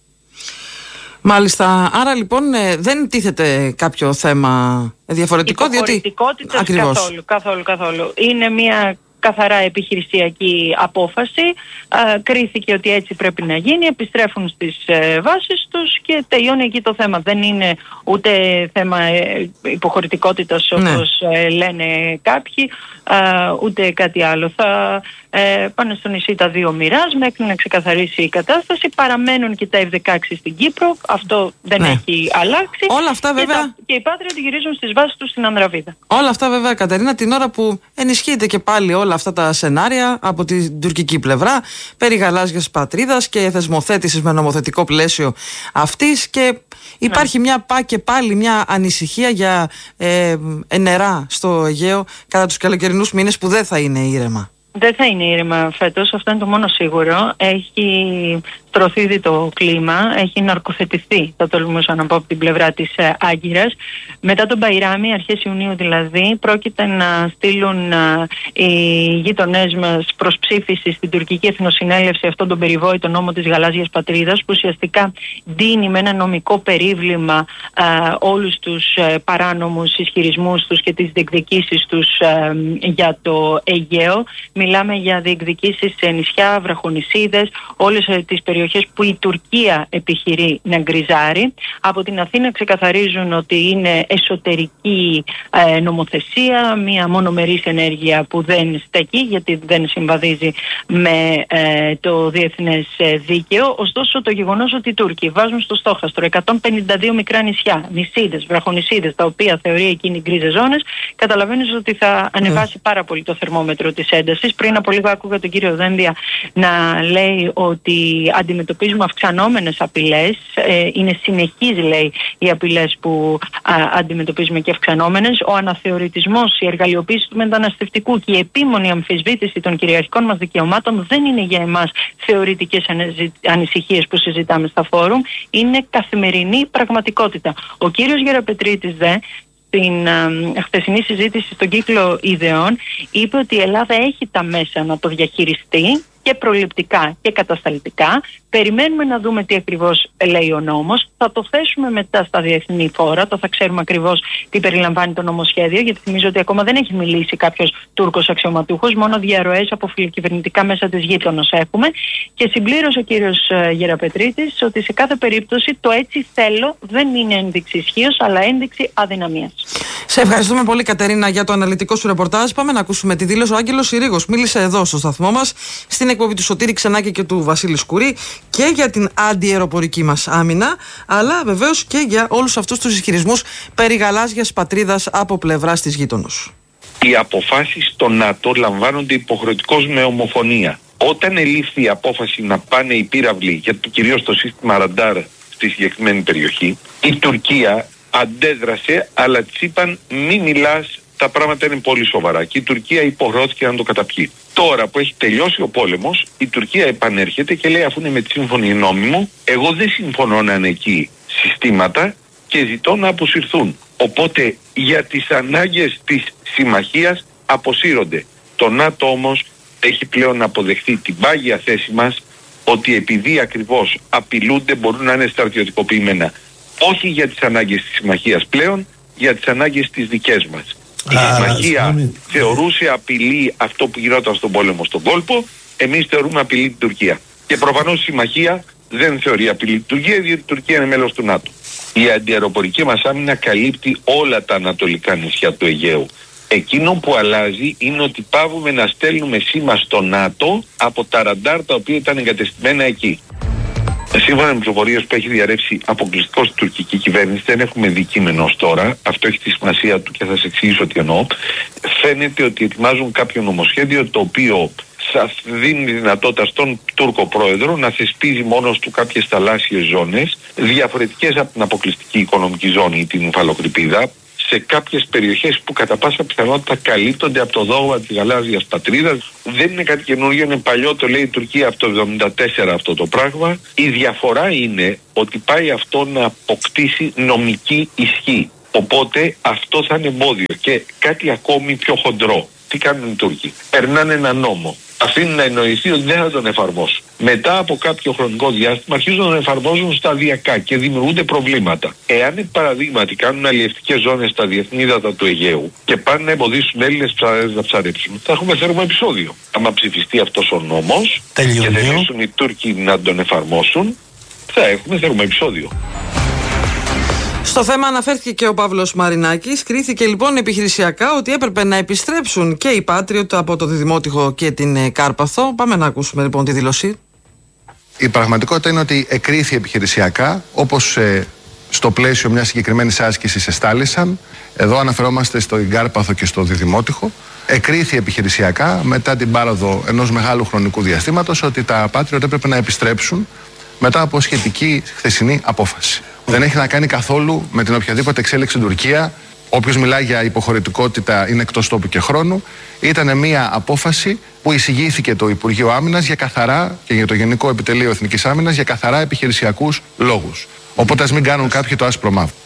Μάλιστα, άρα λοιπόν δεν τίθεται κάποιο θέμα διαφορετικό, διότι... Καθόλου, καθόλου, καθόλου. Είναι μια καθαρά επιχειρησιακή απόφαση. Α, κρίθηκε ότι έτσι πρέπει να γίνει, επιστρέφουν στις ε, βάσεις τους και τελειώνει εκεί το θέμα. Δεν είναι ούτε θέμα ε, υποχωρητικότητας όπως ναι. ε, λένε κάποιοι, α, ούτε κάτι άλλο. Θα ε, πάνε στο νησί τα δύο Mirage μέχρι να ξεκαθαρίσει η κατάσταση. Παραμένουν και τα εφ δεκαέξι στην Κύπρο. Αυτό δεν ναι. έχει αλλάξει. Όλα αυτά βέβαια. Και, τα, και οι Patriot γυρίζουν στις βάσεις τους στην Ανδραβίδα. Όλα αυτά βέβαια, Κατερίνα, την ώρα που ενισχύεται και πάλι όλα αυτά τα σενάρια από την τουρκική πλευρά περί γαλάζιας πατρίδας και θεσμοθέτησης με νομοθετικό πλαίσιο αυτής, και υπάρχει ναι. μια πά και πάλι μια ανησυχία για ε, νερά στο Αιγαίο κατά τους καλοκαιρινούς μήνες που δεν θα είναι ήρεμα. Δεν θα είναι ήρεμα φέτος, αυτό είναι το μόνο σίγουρο. Έχει στρωθεί το κλίμα, έχει ναρκοθετηθεί, θα τολμούσα να πω, από την πλευρά της ε, Άγκυρας. Μετά τον Μπαϊράμι, αρχές Ιουνίου δηλαδή, πρόκειται να στείλουν ε, οι γείτονές μας προς ψήφιση στην τουρκική εθνοσυνέλευση αυτόν τον περιβόητο νόμο της γαλάζιας πατρίδας, που ουσιαστικά δίνει με ένα νομικό περίβλημα ε, όλους τους ε, παράνομους ισχυρισμούς τους και τις διεκδικήσεις τους ε, για το Αιγαίο. Μιλάμε για διεκδικήσεις σε νησιά, βραχονησίδες, όλες ε, τις περιοχές που η Τουρκία επιχειρεί να γκριζάρει. Από την Αθήνα ξεκαθαρίζουν ότι είναι εσωτερική ε, νομοθεσία, μία μονομερής ενέργεια που δεν στέκει γιατί δεν συμβαδίζει με ε, το διεθνές ε, δίκαιο. Ωστόσο, το γεγονός ότι οι Τούρκοι βάζουν στο στόχαστρο εκατόν πενήντα δύο μικρά νησιά, νησίδες, βραχονησίδες, τα οποία θεωρεί εκείνη γκρίζες ζώνες, καταλαβαίνεις ότι θα ανεβάσει πάρα πολύ το θερμόμετρο της έντασης. Πριν από λίγο άκουγα τον κύριο Δένδια να λέει ότι αντιμετωπίζουμε αυξανόμενες απειλές. Ε, είναι συνεχής, λέει, οι απειλές που α, αντιμετωπίζουμε και αυξανόμενες. Ο αναθεωρητισμός, η εργαλειοποίηση του μεταναστευτικού και η επίμονη αμφισβήτηση των κυριαρχικών μας δικαιωμάτων δεν είναι για εμάς θεωρητικές ανησυχίες που συζητάμε στα φόρουμ. Είναι καθημερινή πραγματικότητα. Ο κύριος Γεραπετρίτης δε στην uh, χθεσινή συζήτηση στον κύκλο Ιδεών είπε ότι η Ελλάδα έχει τα μέσα να το διαχειριστεί και προληπτικά και κατασταλτικά. Περιμένουμε να δούμε τι ακριβώς λέει ο νόμος. Θα το θέσουμε μετά στα διεθνή φόρα. Το θα ξέρουμε ακριβώς τι περιλαμβάνει το νομοσχέδιο, γιατί θυμίζω ότι ακόμα δεν έχει μιλήσει κάποιος Τούρκος αξιωματούχος. Μόνο διαρροές από φιλοκυβερνητικά μέσα της γείτονος έχουμε. Και συμπλήρωσε ο κύριος Γεραπετρίτης ότι σε κάθε περίπτωση το έτσι θέλω δεν είναι ένδειξη ισχύως, αλλά ένδειξη αδυναμίας. Σε ευχαριστούμε πολύ, Κατερίνα, για το αναλυτικό σου ρεπορτάζ. Πάμε να ακούσουμε τη δήλωση. Ο Άγγελος Συρίγος μίλησε εδώ στο σταθμό μας, στην εκπομπή του Σωτήρη Ξενάκη και του Βασίλη Σκουρή, και για την αντιαεροπορική μας άμυνα, αλλά βεβαίως και για όλους αυτούς τους ισχυρισμούς περί γαλάζιας πατρίδας από πλευράς της γείτονος. Οι αποφάσεις στο ΝΑΤΟ λαμβάνονται υποχρεωτικώς με ομοφωνία. Όταν ελήφθη η απόφαση να πάνε οι πύραυλοι, για το κυρίως το σύστημα ραντάρ στη συγκεκριμένη περιοχή, η Τουρκία αντέδρασε, αλλά της είπαν μη μιλάς τα πράγματα είναι πολύ σοβαρά και η Τουρκία υποχρεώθηκε να το καταπιεί. Τώρα που έχει τελειώσει ο πόλεμος, η Τουρκία επανέρχεται και λέει, αφού είναι με τη σύμφωνη γνώμη μου, εγώ δεν συμφωνώ να είναι εκεί συστήματα και ζητώ να αποσυρθούν. Οπότε για τις ανάγκες της συμμαχίας αποσύρονται. Το ΝΑΤΟ όμως έχει πλέον αποδεχθεί την πάγια θέση μας ότι επειδή ακριβώς απειλούνται μπορούν να είναι στρατιωτικοποιημένα. Όχι για τις ανάγκες της συμμαχίας πλέον, για τις ανάγκες της δικές μας. Η συμμαχία θεωρούσε απειλή αυτό που γινόταν στον πόλεμο στον κόλπο, εμείς θεωρούμε απειλή την Τουρκία. Και προφανώς η συμμαχία δεν θεωρεί απειλή την Τουρκία, διότι η Τουρκία είναι μέλος του ΝΑΤΟ. Η αντιαεροπορική μας άμυνα καλύπτει όλα τα ανατολικά νησιά του Αιγαίου. Εκείνο που αλλάζει είναι ότι πάβουμε να στέλνουμε σήμα στο ΝΑΤΟ από τα ραντάρ τα οποία ήταν εγκατεστημένα εκεί. Σύμφωνα με πληροφορίες που έχει διαρρεύσει αποκλειστικώς η τουρκική κυβέρνηση, δεν έχουμε δει κείμενο ως τώρα. Αυτό έχει τη σημασία του και θα σας εξηγήσω τι εννοώ. Φαίνεται ότι ετοιμάζουν κάποιο νομοσχέδιο το οποίο θα δίνει δυνατότητα στον Τούρκο πρόεδρο να θεσπίζει μόνος του κάποιες θαλάσσιες ζώνες διαφορετικές από την αποκλειστική οικονομική ζώνη ή την υφαλοκρηπίδα, σε κάποιες περιοχές που κατά πάσα πιθανότητα καλύπτονται από το δόγμα της γαλάζιας πατρίδας. Δεν είναι κάτι καινούργιο, είναι παλιό, το λέει η Τουρκία από το εβδομήντα τέσσερα αυτό το πράγμα. Η διαφορά είναι ότι πάει αυτό να αποκτήσει νομική ισχύ. Οπότε αυτό θα είναι εμπόδιο. Και κάτι ακόμη πιο χοντρό. Τι κάνουν οι Τούρκοι? Περνάνε ένα νόμο. Αφήνουν να εννοηθεί ότι δεν θα τον εφαρμόσουν. Μετά από κάποιο χρονικό διάστημα αρχίζουν να τον εφαρμόζουν σταδιακά και δημιουργούνται προβλήματα. Εάν παραδείγματι κάνουν αλλιευτικές ζώνες στα διεθνή ύδατα του Αιγαίου και πάνε να εμποδίσουν Έλληνες ψαράδες να ψαρέψουν, θα έχουμε θέρμο επεισόδιο. Άμα ψηφιστεί αυτός ο νόμος και θελήσουν οι Τούρκοι να τον εφαρμόσουν, θα έχουμε θέρμο επεισόδιο. Στο θέμα αναφέρθηκε και ο Παύλος Μαρινάκης. Κρίθηκε λοιπόν επιχειρησιακά ότι έπρεπε να επιστρέψουν και οι Patriot από το Διδημότυχο και την Κάρπαθο. Πάμε να ακούσουμε λοιπόν τη δήλωση. Η πραγματικότητα είναι ότι εκρίθη επιχειρησιακά, όπως ε, στο πλαίσιο μιας συγκεκριμένης άσκησης εστάλησαν. Εδώ αναφερόμαστε στο Κάρπαθο και στο Διδημότυχο. Εκρίθη επιχειρησιακά μετά την πάροδο ενός μεγάλου χρονικού διαστήματος ότι τα Patriot έπρεπε να επιστρέψουν μετά από σχετική χθεσινή απόφαση. Δεν έχει να κάνει καθόλου με την οποιαδήποτε εξέλιξη στην Τουρκία. Όποιος μιλάει για υποχωρητικότητα είναι εκτός τόπου και χρόνου. Ήταν μια απόφαση που εισηγήθηκε το Υπουργείο Άμυνας για καθαρά και για το Γενικό Επιτελείο Εθνικής Άμυνας για καθαρά επιχειρησιακούς λόγους. Οπότε ας μην κάνουν κάποιοι το άσπρο μαύρο.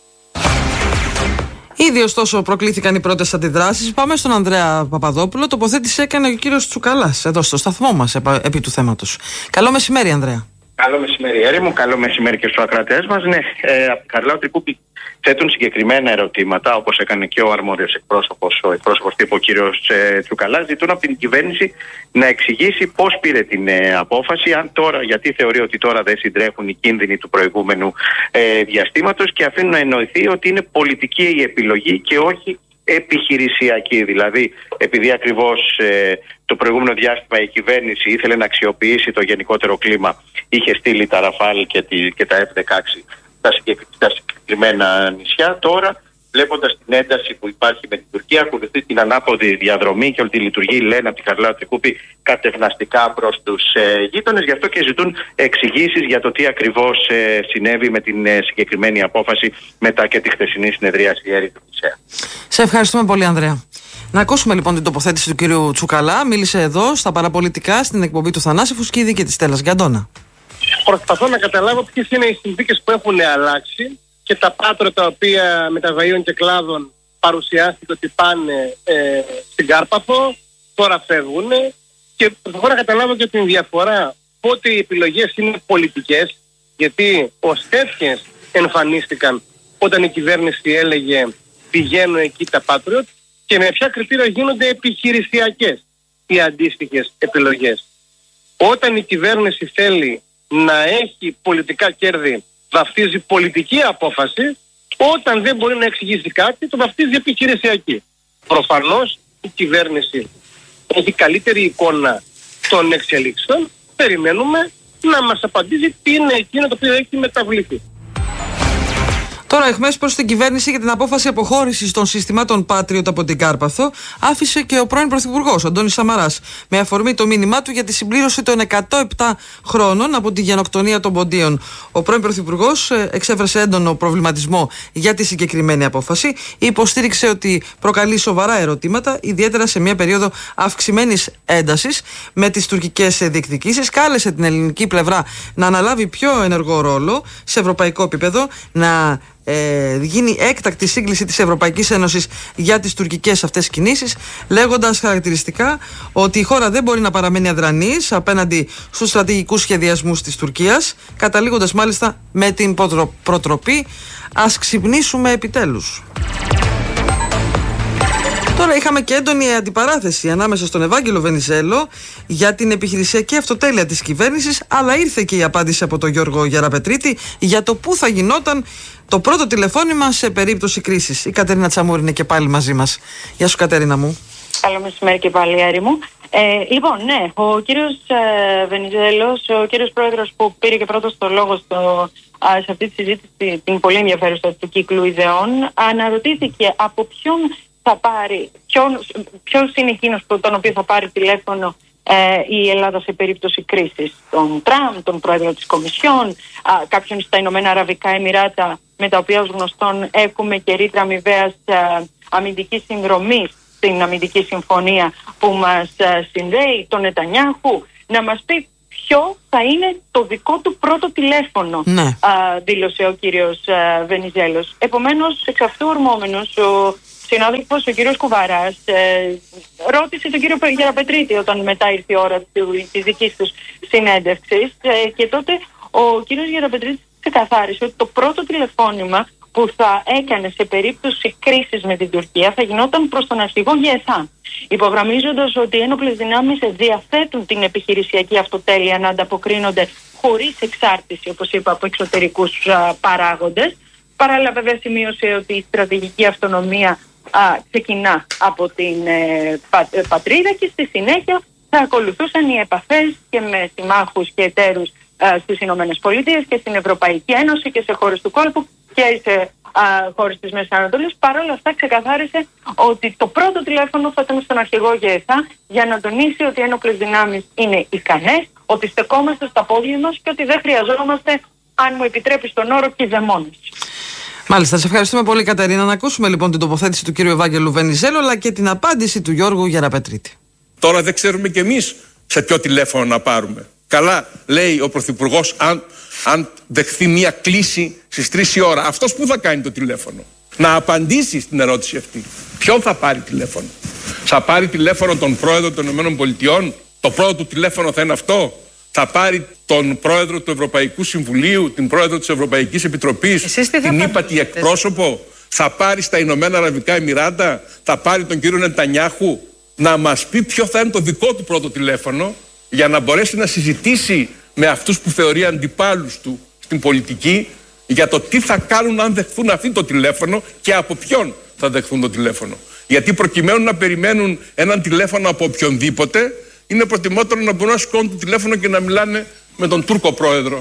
Ήδη ωστόσο προκλήθηκαν οι πρώτες αντιδράσεις. Πάμε στον Ανδρέα Παπαδόπουλο. Τοποθέτηση έκανε ο κύριος Τσουκαλάς εδώ στο σταθμό μας επί του θέματος. Καλό μεσημέρι, Ανδρέα. Καλό μεσημέρι, Έρη μου. Καλό μεσημέρι και στους ακροατές μας. Ναι, ε, από την Καρλάου Τρικούπη θέτουν συγκεκριμένα ερωτήματα, όπως έκανε και ο αρμόδιος εκπρόσωπος, ο εκπρόσωπος τύπου, ο κύριος ε, Τσουκαλάς. Ζητούν από την κυβέρνηση να εξηγήσει πώς πήρε την ε, απόφαση, αν τώρα, γιατί θεωρεί ότι τώρα δεν συντρέχουν οι κίνδυνοι του προηγούμενου ε, διαστήματος και αφήνουν να εννοηθεί ότι είναι πολιτική η επιλογή και όχι επιχειρησιακή. Δηλαδή, επειδή ακριβώς ε, το προηγούμενο διάστημα η κυβέρνηση ήθελε να αξιοποιήσει το γενικότερο κλίμα, είχε στείλει τα Ραφάλ και, τη, και τα εφ δεκαέξι στα συγκεκριμένα νησιά. Τώρα, βλέποντας την ένταση που υπάρχει με την Τουρκία, ακολουθεί την ανάποδη διαδρομή και όλη τη λειτουργεί, λένε από την Καρλάου Τρικούπη, κατευναστικά προς τους ε, γείτονες. Γι' αυτό και ζητούν εξηγήσεις για το τι ακριβώς ε, συνέβη με την ε, συγκεκριμένη απόφαση μετά και τη χθεσινή συνεδρίαση Έρη του Κισέα. Σε ευχαριστούμε πολύ, Ανδρέα. Να ακούσουμε λοιπόν την τοποθέτηση του κύριου Τσουκαλά. Μίλησε εδώ στα παραπολιτικά στην εκπομπή του Θανάση Φουσκίδη και της Στέλλας Γκαντώνα. Προσπαθώ να καταλάβω ποιες είναι οι συνθήκες που έχουν αλλάξει και τα Patriot τα οποία μεταβαίων και κλάδων παρουσιάστηκε ότι πάνε ε, στην Κάρπαθο, τώρα φεύγουν και προσπαθώ να καταλάβω και την διαφορά πότε οι επιλογές είναι πολιτικές, γιατί ως τέτοιες εμφανίστηκαν όταν η κυβέρνηση έλεγε πηγαίνουν εκεί τα Patriot και με ποια κριτήρια γίνονται επιχειρησιακές οι αντίστοιχες επιλογές. Όταν η κυβέρνηση θέλει να έχει πολιτικά κέρδη, βαφτίζει πολιτική απόφαση. Όταν δεν μπορεί να εξηγήσει κάτι, το βαφτίζει επιχειρησιακή. Προφανώς η κυβέρνηση έχει καλύτερη εικόνα των εξελίξεων. Περιμένουμε να μας απαντήσει τι είναι εκείνο το οποίο έχει μεταβληθεί. Τώρα Τώρα, εχμές προς την κυβέρνηση για την απόφαση αποχώρησης των συστημάτων Patriot από την Κάρπαθο άφησε και ο πρώην Πρωθυπουργός Αντώνης Σαμαράς, με αφορμή το μήνυμά του για τη συμπλήρωση των εκατό επτά χρόνων από τη γενοκτονία των Ποντίων. Ο πρώην Πρωθυπουργός εξέφρασε έντονο προβληματισμό για τη συγκεκριμένη απόφαση. Υποστήριξε ότι προκαλεί σοβαρά ερωτήματα, ιδιαίτερα σε μια περίοδο αυξημένης έντασης με τις τουρκικές διεκδικήσεις. Κάλεσε την ελληνική πλευρά να αναλάβει πιο ενεργό ρόλο σε ευρωπαϊκό επίπεδο, να Ε, γίνει έκτακτη σύγκληση της Ευρωπαϊκής Ένωσης για τις τουρκικές αυτές κινήσεις, λέγοντας χαρακτηριστικά ότι η χώρα δεν μπορεί να παραμένει αδρανής απέναντι στους στρατηγικούς σχεδιασμούς της Τουρκίας, καταλήγοντας μάλιστα με την προτροπή «Ας ξυπνήσουμε επιτέλους». Τώρα είχαμε και έντονη αντιπαράθεση ανάμεσα στον Ευάγγελο Βενιζέλο για την επιχειρησιακή αυτοτέλεια της κυβέρνησης, αλλά ήρθε και η απάντηση από τον Γιώργο Γεραπετρίτη για το πού θα γινόταν το πρώτο τηλεφώνημα σε περίπτωση κρίσης. Η Κατερίνα Τσαμούρη είναι και πάλι μαζί μας. Γεια σου, Κατερίνα μου. Καλό μεσημέρι και πάλι, Άρη μου. Ε, λοιπόν, ναι, ο κύριος ε, Βενιζέλος, ο κύριος πρόεδρος που πήρε και πρώτος το λόγο στο, α, σε αυτή τη συζήτηση, την πολύ ενδιαφέρουσα του κύκλου ιδεών, αναρωτήθηκε από ποιον θα πάρει, ποιος, ποιος είναι εκείνος τον οποίο θα πάρει τηλέφωνο ε, η Ελλάδα σε περίπτωση κρίσης. Τον Τραμπ, τον πρόεδρο της Κομισιόν, α, κάποιον στα Ηνωμένα Αραβικά Εμιράτα, με τα οποία ως γνωστόν έχουμε και ρήτρα αμοιβαίας αμυντικής συνδρομής στην αμυντική συμφωνία που μας α, συνδέει, τον Νετανιάχου, να μας πει ποιο θα είναι το δικό του πρώτο τηλέφωνο, ναι. α, δήλωσε ο κύριος α, Βενιζέλος. Επομένως, εξ αυτού ορμόμενος, ο συνάδελφος, ο κύριος Κουβαράς, ε, ρώτησε τον κύριο Γεραπετρίτη όταν μετά ήρθε η ώρα του, της δικής τους συνέντευξης ε, και τότε ο κύριος Γεραπετρίτης ξεκαθάρισε ότι το πρώτο τηλεφώνημα που θα έκανε σε περίπτωση κρίσης με την Τουρκία θα γινόταν προς τον αρχηγό ΓΕΘΑ, υπογραμμίζοντας ότι οι ένοπλες δυνάμεις διαθέτουν την επιχειρησιακή αυτοτέλεια να ανταποκρίνονται χωρίς εξάρτηση, όπως είπα, από εξωτερικούς α, παράγοντες. Παράλληλα, βέβαια, σημείωσε ότι η στρατηγική αυτονομία α, ξεκινά από την ε, πα, ε, πατρίδα και στη συνέχεια θα ακολουθούσαν οι επαφές και με συμμάχους και εταίρους στις Ηνωμένες Πολιτείες και στην Ευρωπαϊκή Ένωση και σε χώρες του κόλπου και σε α, χώρες της Μέσης Ανατολής. Παρ' όλα αυτά ξεκαθάρισε ότι το πρώτο τηλέφωνο θα ήταν στον αρχηγό ΓΕΘΑ για να τονίσει ότι οι ένοπλες δυνάμεις είναι ικανές, ότι στεκόμαστε στα πόδια μας και ότι δεν χρειαζόμαστε, αν μου επιτρέπεις τον όρο, κηδεμόνες. Μάλιστα, σε ευχαριστούμε πολύ, Κατερίνα. Να ακούσουμε λοιπόν την τοποθέτηση του κύριου Ευάγγελου Βενιζέλου, αλλά και την απάντηση του Γιώργου Γεραπετρίτη. Τώρα δεν ξέρουμε κι εμείς σε ποιο τηλέφωνο να πάρουμε. Καλά, λέει ο Πρωθυπουργός, αν, αν δεχθεί μια κλήση στις τρεις η ώρα. Αυτός που θα κάνει το τηλέφωνο? Να απαντήσει στην ερώτηση αυτή. Ποιον θα πάρει τηλέφωνο? Θα πάρει τηλέφωνο τον πρόεδρο των ΗΠΑ? Το πρώτο του τηλέφωνο θα είναι αυτό? Θα πάρει τον πρόεδρο του Ευρωπαϊκού Συμβουλίου, την πρόεδρο της Ευρωπαϊκής Επιτροπής, την ύπατη εκπρόσωπο? Θα πάρει στα Ηνωμένα Αραβικά Εμιράτα? Θα πάρει τον κύριο Νετανιάχου? Να μας πει ποιο θα είναι το δικό του πρώτο τηλέφωνο, για να μπορέσει να συζητήσει με αυτούς που θεωρεί αντιπάλους του στην πολιτική για το τι θα κάνουν αν δεχθούν αυτή το τηλέφωνο και από ποιον θα δεχθούν το τηλέφωνο. Γιατί προκειμένου να περιμένουν έναν τηλέφωνο από οποιονδήποτε, είναι προτιμότερο να μπορούν να σηκώνουν το τηλέφωνο και να μιλάνε με τον Τούρκο πρόεδρο.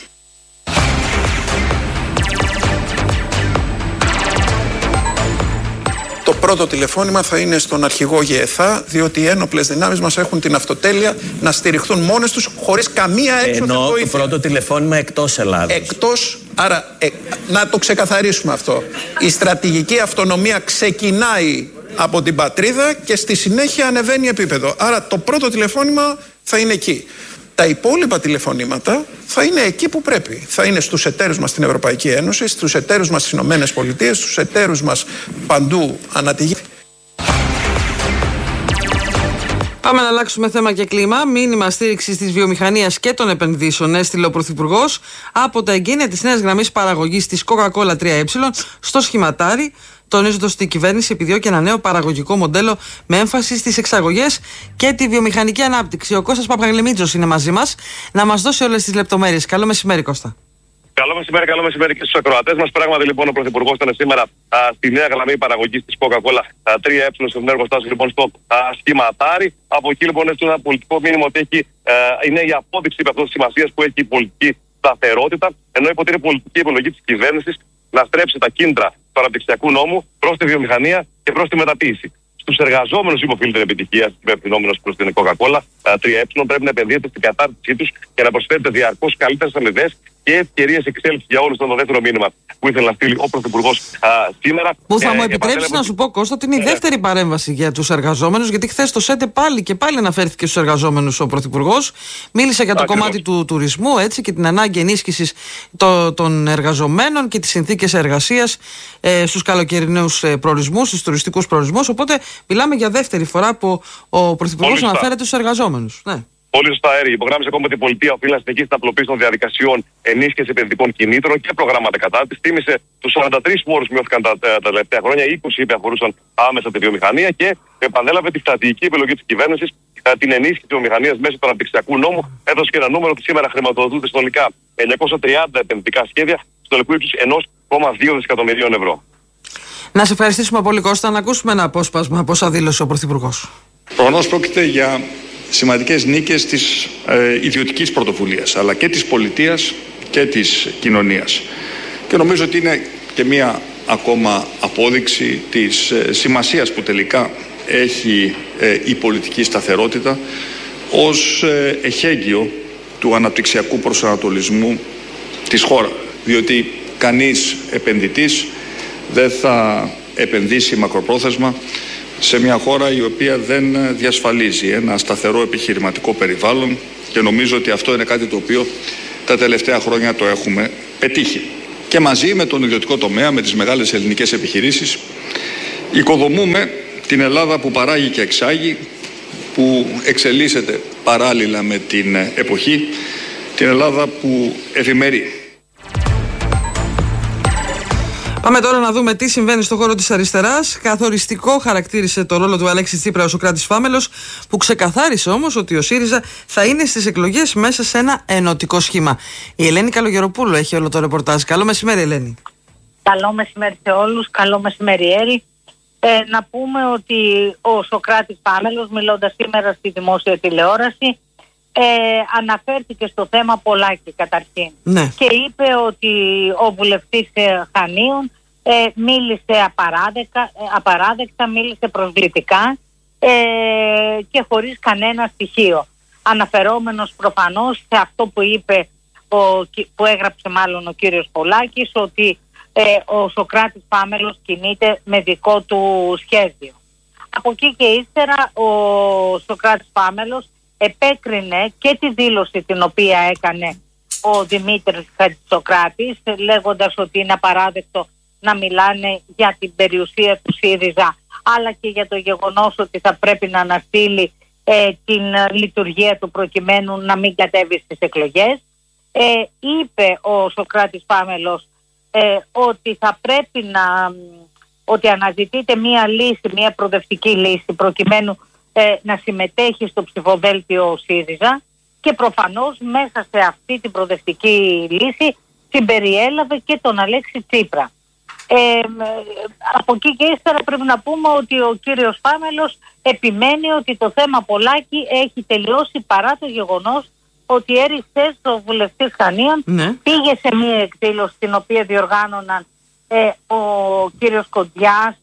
Το πρώτο τηλεφώνημα θα είναι στον αρχηγό ΓΕΘΑ, διότι οι ένοπλες δυνάμεις μας έχουν την αυτοτέλεια να στηριχθούν μόνες τους, χωρίς καμία έξοδο βοήθεια. Ενώ το πρώτο τηλεφώνημα εκτός Ελλάδας. Εκτός, άρα ε, να το ξεκαθαρίσουμε αυτό. Η στρατηγική αυτονομία ξεκινάει από την πατρίδα και στη συνέχεια ανεβαίνει επίπεδο. Άρα το πρώτο τηλεφώνημα θα είναι εκεί. Τα υπόλοιπα τηλεφωνήματα θα είναι εκεί που πρέπει. Θα είναι στους εταίρους μας στην Ευρωπαϊκή Ένωση, στους εταίρους μας στις Ηνωμένες Πολιτείες, στους εταίρους μας παντού ανά τη γη. Πάμε να αλλάξουμε θέμα και κλίμα. Μήνυμα στήριξης της βιομηχανίας και των επενδύσεων έστειλε ο Πρωθυπουργός από τα εγγένεια της νέας γραμμής παραγωγής της Coca-Cola τρία ε στο σχηματάρι, τονίζοντας ότι η κυβέρνηση επιδιώκει ένα νέο παραγωγικό μοντέλο με έμφαση στις εξαγωγές και τη βιομηχανική ανάπτυξη. Ο Κώστας Παπαγλεμίτζος είναι μαζί μας να μας δώσει όλες τις λεπτομέρειες. Καλό μεσημέρι, Κώστα. Καλό μεσημέρι, καλό μεσημέρι και στους ακροατές μας. Πράγματι, λοιπόν, ο Πρωθυπουργός ήταν σήμερα α, στη νέα γραμμή παραγωγής της Coca-Cola τρία ε στο εργοστάσιο, λοιπόν, στο α, σχηματάρι. Από εκεί, λοιπόν, έστειλε ένα πολιτικό μήνυμα ότι έχει, α, είναι η απόδειξη αυτής της σημασίας που έχει η πολιτική σταθερότητα, ενώ είπε ότι είναι πολιτική επιλογή της κυβέρνησης να στρέψει τα κίνητρα του αναπτυξιακού νόμου προς τη βιομηχανία και προς τη μεταποίηση. Στους εργαζόμενους που οφείλει την επιτυχία, υπευθυνόμενος προς την Coca-Cola τρία ε, πρέπει να επενδύεται στην κατάρτισή τους και να προσφέρετε διαρκώς καλύτερες αμοιβές και ευκαιρίες εξέλιξης για όλους. Ήταν το δεύτερο μήνυμα που ήθελε να στείλει ο Πρωθυπουργός α, σήμερα. Που θα ε, μου επιτρέψει να σου πω, Κώστα, ότι είναι η ε, δεύτερη παρέμβαση για τους εργαζόμενους, γιατί χθες το ΣΕΝΤΕ πάλι και πάλι αναφέρθηκε στους εργαζόμενους ο Πρωθυπουργός. Μίλησε για το Ακριβώς. κομμάτι του τουρισμού, έτσι, και την ανάγκη ενίσχυσης το, των εργαζομένων και τις συνθήκες εργασίας ε, στους καλοκαιρινούς ε, προορισμούς, στους τουριστικούς προορισμούς. Οπότε μιλάμε για δεύτερη φορά που ο Πρωθυπουργός αναφέρεται στους εργαζόμενους. Ναι. Πολύ σωστά, Έρη. Υπογράμμισε ακόμα ότι η πολιτεία οφείλει να συνεχίσει την απλοποίηση των διαδικασιών ενίσχυση επενδυτικών κινήτρων και προγράμματα κατάρτισης. Τίμησε τους σαράντα τρεις πόρους που μειώθηκαν τα, τα, τα τελευταία χρόνια, είκοσι είπε αφορούσαν άμεσα τη βιομηχανία και επανέλαβε τη στρατηγική επιλογή της κυβέρνησης, την ενίσχυση της βιομηχανίας μέσω του αναπτυξιακού νόμου. Έδωσε και ένα νούμερο ότι σήμερα χρηματοδοτούνται συνολικά εννιακόσια τριάντα επενδυτικά σχέδια στο τελικό ύψος ενός κόμμα δύο δισεκατομμυρίων ευρώ. Να σε ευχαριστήσουμε πολύ, Κώστα. Να ακούσουμε ένα απόσπασμα από όσα δήλωσε ο Πρωθυπουργός. Προφανώς πρόκειται για σημαντικές νίκες της ε, ιδιωτικής πρωτοβουλίας, αλλά και της πολιτείας και της κοινωνίας. Και νομίζω ότι είναι και μία ακόμα απόδειξη της ε, σημασίας που τελικά έχει ε, η πολιτική σταθερότητα ως ε, εχέγγυο του αναπτυξιακού προσανατολισμού της χώρας. Διότι κανείς επενδυτής δεν θα επενδύσει μακροπρόθεσμα σε μια χώρα η οποία δεν διασφαλίζει ένα σταθερό επιχειρηματικό περιβάλλον, και νομίζω ότι αυτό είναι κάτι το οποίο τα τελευταία χρόνια το έχουμε πετύχει. Και μαζί με τον ιδιωτικό τομέα, με τις μεγάλες ελληνικές επιχειρήσεις, οικοδομούμε την Ελλάδα που παράγει και εξάγει, που εξελίσσεται παράλληλα με την εποχή, την Ελλάδα που ευημερεί. Πάμε τώρα να δούμε τι συμβαίνει στον χώρο της αριστεράς. Καθοριστικό χαρακτήρισε το ρόλο του Αλέξη Τσίπρα ο Σωκράτης Φάμελος, που ξεκαθάρισε όμως ότι ο ΣΥΡΙΖΑ θα είναι στις εκλογές μέσα σε ένα ενωτικό σχήμα. Η Ελένη Καλογεροπούλου έχει όλο το ρεπορτάζ. Καλό μεσημέρι, Ελένη. Καλό μεσημέρι σε όλους. Καλό μεσημέρι, Έρη. Ε, να πούμε ότι ο Σωκράτης Φάμελος, μιλώντας σήμερα στη δημόσια τηλεόραση, ε, αναφέρθηκε στο θέμα Πολάκη καταρχήν. Ναι. Και είπε ότι ο βουλευτής Χανίων ε, μίλησε απαράδεκτα, απαράδεκτα, μίλησε προσβλητικά ε, και χωρίς κανένα στοιχείο. Αναφερόμενος προφανώς σε αυτό που είπε, ο, που έγραψε μάλλον ο κύριος Πολάκης, ότι ε, ο Σωκράτης Φάμελος κινείται με δικό του σχέδιο. Από εκεί και ύστερα ο Σωκράτης Φάμελος επέκρινε και τη δήλωση την οποία έκανε ο Δημήτρης Χατζησοκράτης, λέγοντας ότι είναι απαράδεκτο να μιλάνε για την περιουσία του ΣΥΡΙΖΑ, αλλά και για το γεγονός ότι θα πρέπει να αναστείλει ε, την λειτουργία του προκειμένου να μην κατέβει στις εκλογές. Ε, είπε ο Σωκράτης Φάμελος ε, ότι θα πρέπει να ότι αναζητείται μία λύση, μία προοδευτική λύση προκειμένου ε, να συμμετέχει στο ψηφοδέλτιο ο ΣΥΡΙΖΑ, και προφανώς μέσα σε αυτή την προοδευτική λύση συμπεριέλαβε και τον Αλέξη Τσίπρα. Ε, από εκεί και ύστερα πρέπει να πούμε ότι ο κύριος Φάμελος επιμένει ότι το θέμα Πολάκη έχει τελειώσει, παρά το γεγονός ότι έριξε ο βουλευτής Χανίων, ναι, πήγε σε μία εκδήλωση την οποία διοργάνωναν ε, ο κύριος Κοντιάς,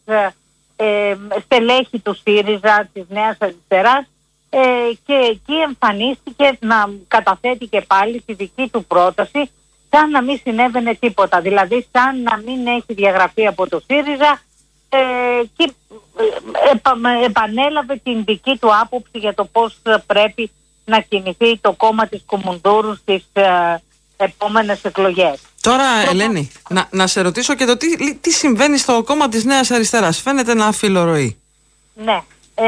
ε, στελέχη του ΣΥΡΙΖΑ, της Νέας Αριστεράς, ε, και εκεί εμφανίστηκε να καταθέτει και πάλι τη δική του πρόταση, σαν να μην συνέβαινε τίποτα, δηλαδή σαν να μην έχει διαγραφεί από το ΣΥΡΙΖΑ, ε, και επα, επανέλαβε την δική του άποψη για το πώς πρέπει να κινηθεί το κόμμα της Κουμουνδούρου στις ε, επόμενες εκλογές. Τώρα, Ελένη, να, να σε ρωτήσω και το τι, τι συμβαίνει στο κόμμα της Νέας Αριστεράς. Φαίνεται να αφιλορροεί. Ναι, ε,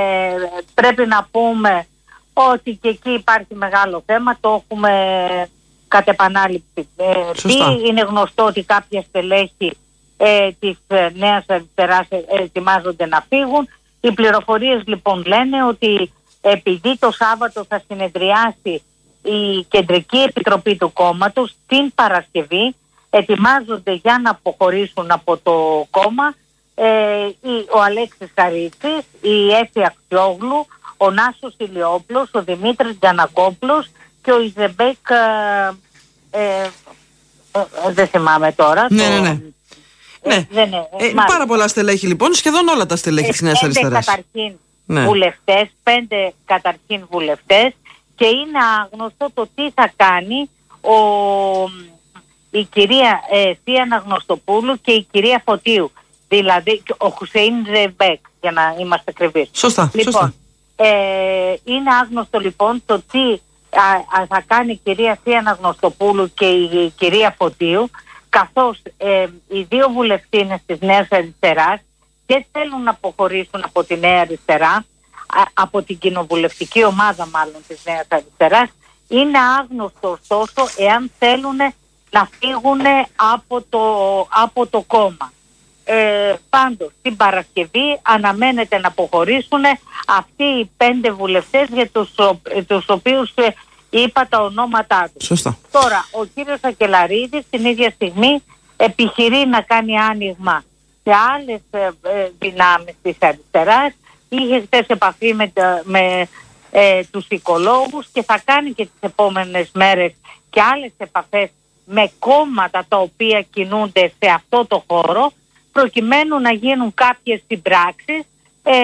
πρέπει να πούμε ότι και εκεί υπάρχει μεγάλο θέμα, το έχουμε κατ' επανάληψη. Ε, τι είναι γνωστό ότι κάποια στελέχη ε, της ε, Νέας Αριστεράς ε, ετοιμάζονται να φύγουν. Οι πληροφορίες λοιπόν λένε ότι επειδή το Σάββατο θα συνεδριάσει η Κεντρική Επιτροπή του κόμματος, την Παρασκευή ετοιμάζονται για να αποχωρήσουν από το κόμμα ε, ο Αλέξης Χαρίτσης, η Έφη Αξιόγλου, ο Νάσος Ηλιόπουλος, ο Δημήτρης Τζανακόπουλος και ο Ιζεμπέκ ε, ε, Ε, δεν θυμάμαι τώρα. Ναι, το... ναι, ναι. Ναι. Δεν είναι, ε, πάρα πολλά στελέχη λοιπόν, σχεδόν όλα τα στελέχη της Νέας Αριστεράς. Καταρχήν ναι. βουλευτές, πέντε καταρχήν βουλευτές και είναι άγνωστο το τι θα κάνει ο, η κυρία ε, Θεία Αναγνωστοπούλου και η κυρία Φωτίου. Δηλαδή ο Χουσέιν Ρεμπέκ, για να είμαστε ακριβείς. Σωστά, λοιπόν, σωστά. Ε, είναι άγνωστο λοιπόν το τι α, α, θα κάνει η κυρία Θεία Αναγνωστοπούλου και η, η κυρία Φωτίου, καθώς ε, οι δύο βουλευτίνες της Νέας Αριστεράς και θέλουν να αποχωρήσουν από τη Νέα Αριστερά, α, από την κοινοβουλευτική ομάδα μάλλον της Νέας Αριστεράς. Είναι άγνωστο ωστόσο εάν θέλουν να φύγουν από το, από το κόμμα. Ε, πάντως την Παρασκευή αναμένεται να αποχωρήσουν αυτοί οι πέντε βουλευτές για τους, τους οποίους ε, είπα τα ονόματά τους. Σωστά. Τώρα ο κύριος Ακελαρίδης την ίδια στιγμή επιχειρεί να κάνει άνοιγμα σε άλλες ε, ε, δυνάμεις της αριστεράς. Είχε χθες επαφή με, με ε, τους οικολόγους και θα κάνει και τις επόμενες μέρες και άλλες επαφές με κόμματα τα οποία κινούνται σε αυτό το χώρο, προκειμένου να γίνουν κάποιες συμπράξεις ε,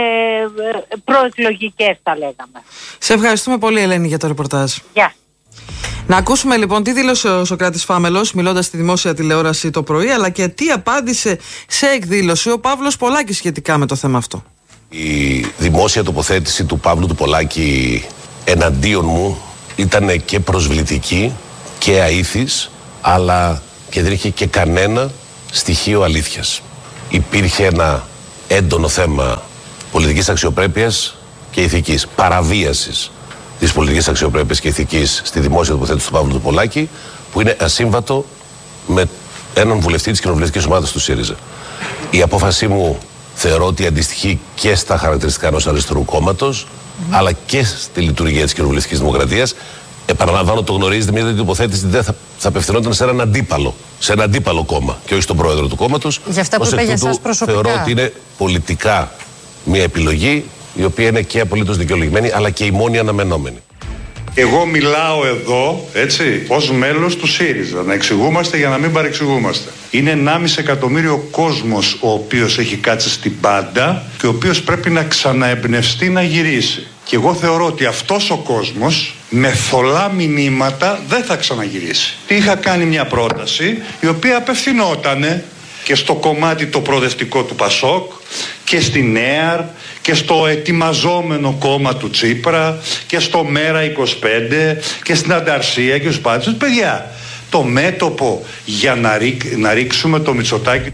προεκλογικές θα λέγαμε. Σε ευχαριστούμε πολύ Ελένη για το ρεπορτάζ. Γεια. Να ακούσουμε λοιπόν τι δήλωσε ο Σωκράτης Φάμελος μιλώντας στη δημόσια τηλεόραση το πρωί, αλλά και τι απάντησε σε εκδήλωση ο Παύλος Πολάκης σχετικά με το θέμα αυτό. Η δημόσια τοποθέτηση του Παύλου του Πολάκη εναντίον μου ήταν και προσβλητική και αήθης, αλλά και δεν είχε και κανένα στοιχείο αλήθειας. Υπήρχε ένα έντονο θέμα πολιτικής αξιοπρέπειας και ηθικής, παραβίασης της πολιτικής αξιοπρέπειας και ηθικής στη δημόσια τοποθέτηση του Παύλου του Πολάκη, που είναι ασύμβατο με έναν βουλευτή της κοινοβουλευτικής ομάδας του ΣΥΡΙΖΑ. Η απόφασή μου θεωρώ ότι αντιστοιχεί και στα χαρακτηριστικά ενός αριστερού κόμματος, mm. αλλά και στη λειτουργία της κοινοβουλευτικής δημοκρατίας. Επαναλαμβάνω, το γνωρίζετε, μια τέτοια τοποθέτηση δεν θα, θα απευθυνόταν σε έναν αντίπαλο, σε ένα αντίπαλο κόμμα και όχι στον πρόεδρο του κόμματος. Για αυτά που είπε για εσάς προσωπικά. Θεωρώ ότι είναι πολιτικά μια επιλογή η οποία είναι και απολύτως δικαιολογημένη, αλλά και η μόνη αναμενόμενη. Εγώ μιλάω εδώ, έτσι, ως μέλος του ΣΥΡΙΖΑ, να εξηγούμαστε για να μην παρεξηγούμαστε. Είναι ενάμιση εκατομμύριο κόσμος ο οποίος έχει κάτσει στην πάντα και ο οποίος πρέπει να ξαναεμπνευστεί να γυρίσει. Και εγώ θεωρώ ότι αυτός ο κόσμος με θολά μηνύματα δεν θα ξαναγυρίσει. Είχα κάνει μια πρόταση η οποία απευθυνότανε και στο κομμάτι το προοδευτικό του Πασόκ και στην ΕΑΡ και στο ετοιμαζόμενο κόμμα του Τσίπρα και στο Μέρα είκοσι πέντε και στην Ανταρσία και στους πάντες. Παιδιά, το μέτωπο για να, ρί, να ρίξουμε το Μητσοτάκη.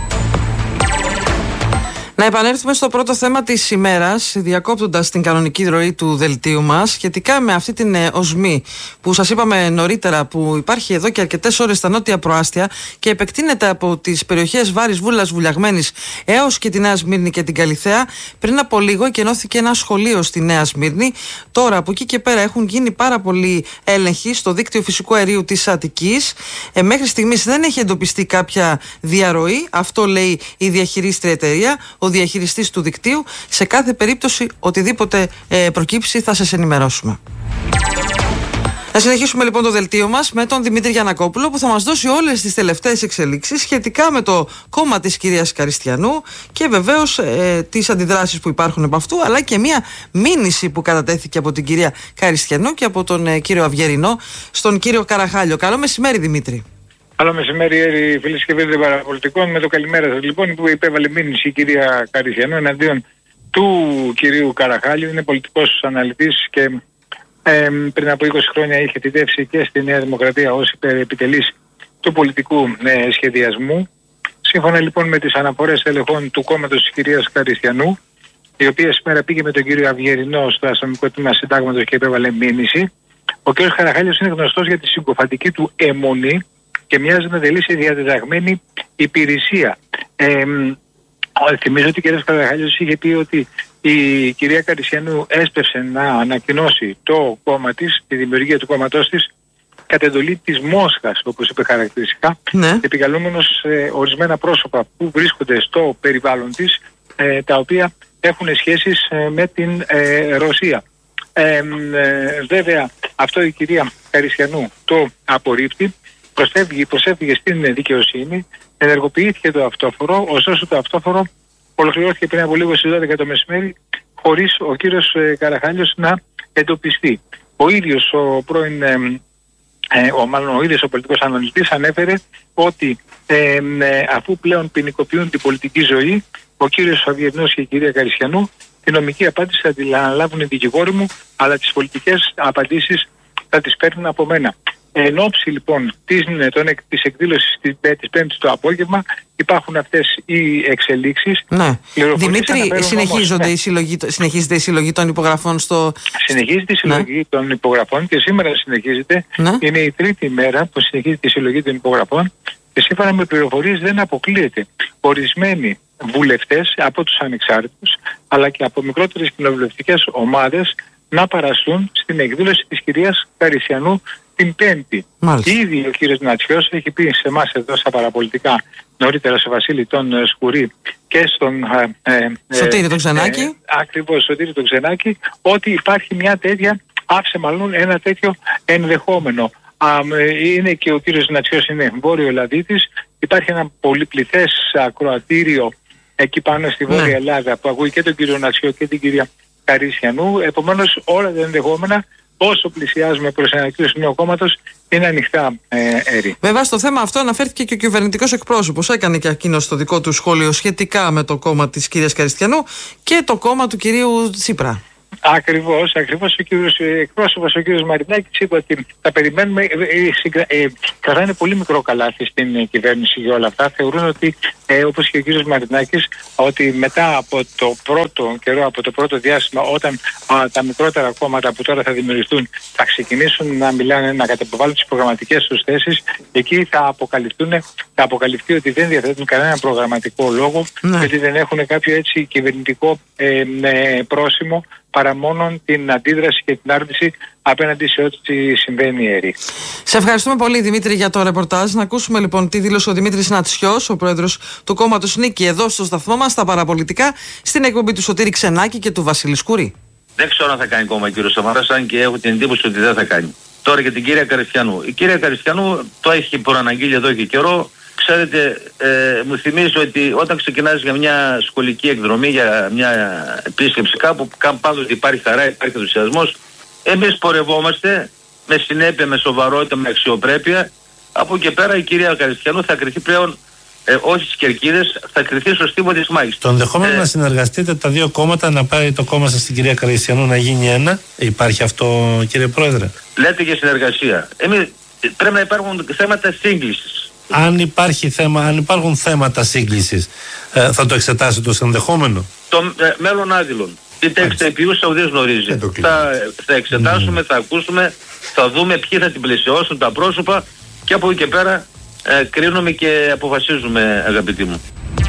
Να επανέλθουμε στο πρώτο θέμα της ημέρας, διακόπτοντας την κανονική ροή του δελτίου μας, σχετικά με αυτή την ε, οσμή που σας είπαμε νωρίτερα, που υπάρχει εδώ και αρκετές ώρες στα νότια προάστια και επεκτείνεται από τις περιοχές Βάρης, Βούλας, Βουλιαγμένης έως και τη Νέα Σμύρνη και την Καλιθέα. Πριν από λίγο εκενώθηκε ένα σχολείο στη Νέα Σμύρνη. Τώρα από εκεί και πέρα έχουν γίνει πάρα πολλοί έλεγχοι στο δίκτυο φυσικού αερίου της Αττικής. Ε, μέχρι στιγμής δεν έχει εντοπιστεί κάποια διαρροή, αυτό λέει η διαχειρίστρια εταιρεία, ο διαχειριστής του δικτύου. Σε κάθε περίπτωση, οτιδήποτε ε, προκύψει θα σας ενημερώσουμε. Να συνεχίσουμε λοιπόν το δελτίο μας με τον Δημήτρη Γιαννακόπουλο, που θα μας δώσει όλες τις τελευταίες εξελίξεις σχετικά με το κόμμα της κυρίας Καριστιανού και βεβαίως ε, τις αντιδράσεις που υπάρχουν από αυτού, αλλά και μια μήνυση που κατατέθηκε από την κυρία Καριστιανού και από τον ε, κύριο Αυγερινό στον κύριο Καραχάλιο. Καλό μεσημέρι, Δημήτρη. Καλό μεσημέρι, φίλες και φίλοι των παραπολιτικών. Με το καλημέρα σας λοιπόν, που υπέβαλε μήνυση η κυρία Καριστιανού εναντίον του κυρίου Καραχάλιου. Είναι πολιτικός αναλυτής και ε, πριν από είκοσι χρόνια είχε θητεύσει και στη Νέα Δημοκρατία ως επιτελής του πολιτικού ε, σχεδιασμού. Σύμφωνα λοιπόν με τις αναφορές ελεγχών του κόμματος της κυρίας Καριστιανού, η οποία σήμερα πήγε με τον κύριο Αυγερινό στο αστυνομικό τμήμα συντάγματος και υπέβαλε μήνυση, ο κ. Καραχάλιος είναι γνωστός για τη συγκοφαντική του αιμονή και μοιάζει να τελεί σε διαδεδαγμένη υπηρεσία. Ε, θυμίζω ότι ο κ. Καραχάλιος είχε πει ότι η κυρία Καριστιανού έσπευσε να ανακοινώσει το κόμμα της, τη δημιουργία του κόμματός της, κατ' εντολή της Μόσχας, όπως είπε χαρακτηριστικά, ναι. επικαλούμενος ε, ορισμένα πρόσωπα που βρίσκονται στο περιβάλλον της, ε, τα οποία έχουν σχέσεις ε, με την ε, Ρωσία. Ε, ε, βέβαια αυτό η κυρία Καριστιανού το απορρίπτει προσέφυγε, προσέφυγε στην δικαιοσύνη, ενεργοποιήθηκε το αυτόφορο, ωστόσο το αυτόφορο ολοκληρώθηκε πριν από λίγο στις δώδεκα το μεσημέρι, χωρίς ο κύριος Καραχάλιος να εντοπιστεί. Ο ίδιος ο πρώην, ε, ε, ο, μάλλον ο ίδιος ο πολιτικός αναλυτής ανέφερε ότι ε, ε, αφού πλέον ποινικοποιούν την πολιτική ζωή, ο κύριος Αυγερνός και η κυρία Καριστιανού, τη νομική απάντηση θα την αναλάβουν οι δικηγόροι μου, αλλά τις πολιτικές απαντήσεις θα τις παίρνουν από μένα. Εν ώψη λοιπόν της, της εκδήλωσης της, της Πέμπτης το απόγευμα υπάρχουν αυτές οι εξελίξεις. Ναι. Δημήτρη, συνεχίζονται όμως, ναι. η συλλογή, συνεχίζεται η συλλογή των υπογραφών στο... Συνεχίζεται η συλλογή ναι. των υπογραφών και σήμερα συνεχίζεται. Ναι. Είναι η τρίτη μέρα που συνεχίζεται η συλλογή των υπογραφών και σύμφωνα με πληροφορίες δεν αποκλείεται ορισμένοι βουλευτές από τους ανεξάρτητους αλλά και από μικρότερες κοινοβουλευτικές ομάδες να παραστούν στην εκδήλωση της κυρίας Καριστιανού την Πέμπτη. Μάλιστα. Ήδη ο κύριος Νατσιός έχει πει σε εμάς εδώ στα παραπολιτικά, νωρίτερα σε Βασίλη τον Σκουρί και στον ε, ε, Σωτήρη τον Ξενάκη. Ε, ακριβώς, Σωτήρη τον Ξενάκη, ότι υπάρχει μια τέτοια, άφησε μάλλον ένα τέτοιο ενδεχόμενο. Α, είναι και ο κύριος Νατσιός είναι βόρειο Ελλαδίτης, υπάρχει ένα πολυπληθές ακροατήριο εκεί πάνω στη Βόρεια ναι. Ελλάδα που ακούει και τον κύριο Νατσιό και την κυρία Καριστιανού, επομένως όλα τα ενδεχόμενα όσο πλησιάζουμε προς ένα ανακοίνωση νέου κόμματος είναι ανοιχτά ε, έρη. Βέβαια στο θέμα αυτό αναφέρθηκε και ο κυβερνητικός εκπρόσωπος, έκανε και εκείνο το δικό του σχόλιο σχετικά με το κόμμα της κυρίας Καριστιανού και το κόμμα του κυρίου Τσίπρα. Ακριβώς, ακριβώς ο κύριος εκπρόσωπος, ο κύριος Μαρινάκης είπε ότι θα περιμένουμε, ε, ε, ε, κρατάνε πολύ μικρό καλάθι στην ε, κυβέρνηση για όλα αυτά. Θεωρούν ότι, ε, όπως και ο κύριος Μαρινάκης, ότι μετά από το πρώτο καιρό, από το πρώτο διάστημα, όταν α, τα μικρότερα κόμματα που τώρα θα δημιουργηθούν θα ξεκινήσουν να μιλάνε, να καταποβάλουν τις προγραμματικές τους θέσεις, εκεί θα αποκαλυφθούν, θα αποκαλυφθεί ότι δεν διαθέτουν κανένα προγραμματικό λόγο ναι. και ότι δεν έχουν κάποιο έτσι κυβερνητικό ε, ε, πρόσημο παρά μόνο την αντίδραση και την άρνηση απέναντι σε ό,τι συμβαίνει έρη. Σε ευχαριστούμε πολύ Δημήτρη για το ρεπορτάζ. Να ακούσουμε λοιπόν τι δήλωσε ο Δημήτρης Νατσιός, ο πρόεδρος του κόμματος Νίκη, εδώ στο σταθμό μας, στα παραπολιτικά, στην εκπομπή του Σωτήρη Ξενάκη και του Βασίλη Σκουρί. Δεν ξέρω αν θα κάνει κόμμα ο κύριος Σαμαράς, αν και έχω την εντύπωση ότι δεν θα κάνει. Τώρα για την κυρία Καριστιανού. Η κυρία Καριστιανού το έχει προαναγγείλει εδώ και καιρό. Ξέρετε, ε, μου θυμίζει ότι όταν ξεκινάς για μια σχολική εκδρομή, για μια επίσκεψη κάπου, πάντοτε υπάρχει χαρά, υπάρχει ενθουσιασμός. Εμείς πορευόμαστε με συνέπεια, με σοβαρότητα, με αξιοπρέπεια. Από εκεί πέρα η κυρία Καριστιανού θα κριθεί πλέον ε, όχι στις κερκίδες, θα κριθεί στο στίβο της μάχης. Το ενδεχόμενο ε, να συνεργαστείτε τα δύο κόμματα, να πάρει το κόμμα σας στην κυρία Καριστιανού να γίνει ένα, υπάρχει αυτό κύριε Πρόεδρε? Λέτε για συνεργασία. Εμείς, πρέπει να υπάρχουν θέματα σύγκλησης. Αν, υπάρχει θέμα, αν υπάρχουν θέματα σύγκλησης, ε, θα το εξετάσετε ως ενδεχόμενο? Το ε, μέλλον άδειλων. Τι τέξτε επιούσα ουδής γνωρίζει. Θα, θα εξετάσουμε, mm. θα ακούσουμε, θα δούμε ποιοι θα την πλαισιώσουν τα πρόσωπα και από εκεί και πέρα ε, κρίνουμε και αποφασίζουμε, αγαπητοί μου.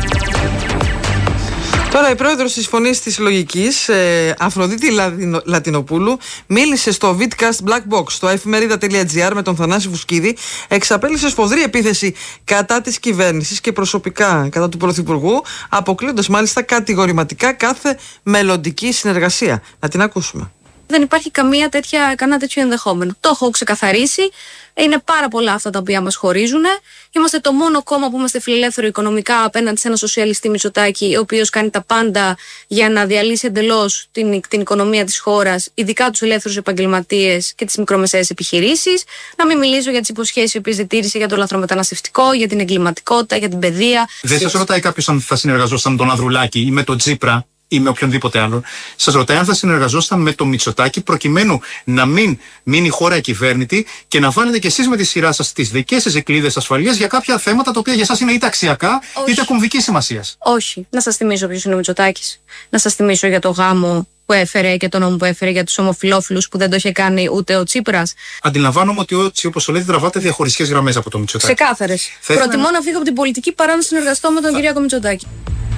Τώρα η πρόεδρος της Φωνής της Λογικής, ε, Αφροδίτη Λατινο, Λατινοπούλου, μίλησε στο Vidcast Black Box, στο εφημερίδα τελεία τζι άρ με τον Θανάση Βουσκίδη, εξαπέλυσε σφοδρή επίθεση κατά της κυβέρνησης και προσωπικά κατά του Πρωθυπουργού, αποκλείοντας μάλιστα κατηγορηματικά κάθε μελλοντική συνεργασία. Να την ακούσουμε. Δεν υπάρχει καμία τέτοια, κανένα τέτοιο ενδεχόμενο. Το έχω ξεκαθαρίσει. Είναι πάρα πολλά αυτά τα οποία μας χωρίζουν. Είμαστε το μόνο κόμμα που είμαστε φιλελεύθερο οικονομικά απέναντι σε ένα σοσιαλιστή Μητσοτάκη, ο οποίος κάνει τα πάντα για να διαλύσει εντελώς την, την οικονομία της χώρας, ειδικά τους ελεύθερους επαγγελματίες και τις μικρομεσαίες επιχειρήσεις. Να μην μιλήσω για τις υποσχέσεις οι οποίες διατήρησε για το λαθρομεταναστευτικό, για την εγκληματικότητα, για την παιδεία. Δεν σας ρωτάει κάποιος αν θα συνεργαζόταν με τον Ανδρουλάκη ή με τον Τσίπρα ή με οποιονδήποτε άλλον. Σας ρωτάει αν θα συνεργαζόσταν με το Μητσοτάκη προκειμένου να μην μείνει η χώρα ακυβέρνητη και να βάλετε κι εσείς με τη σειρά σας τις δικές σας δικλείδες ασφαλείας για κάποια θέματα τα οποία για εσάς είναι είτε αξιακά Όχι. είτε κομβικής σημασίας. Όχι. Να σας θυμίσω ποιος είναι ο Μητσοτάκης. Να σας θυμίσω για το γάμο που έφερε και τον νόμο που έφερε για τους ομοφυλόφιλους που δεν το είχε κάνει ούτε ο Τσίπρας. Αντιλαμβάνομαι ότι έτσι όπως το λέτε τραβάτε διαχωριστικές γραμμές από το Μητσοτάκη. Ξεκάθαρες. Προτιμώ να... να φύγω από την πολιτική παρά να συνεργαστώ με τον θα... Κυριάκο Μητσοτάκη.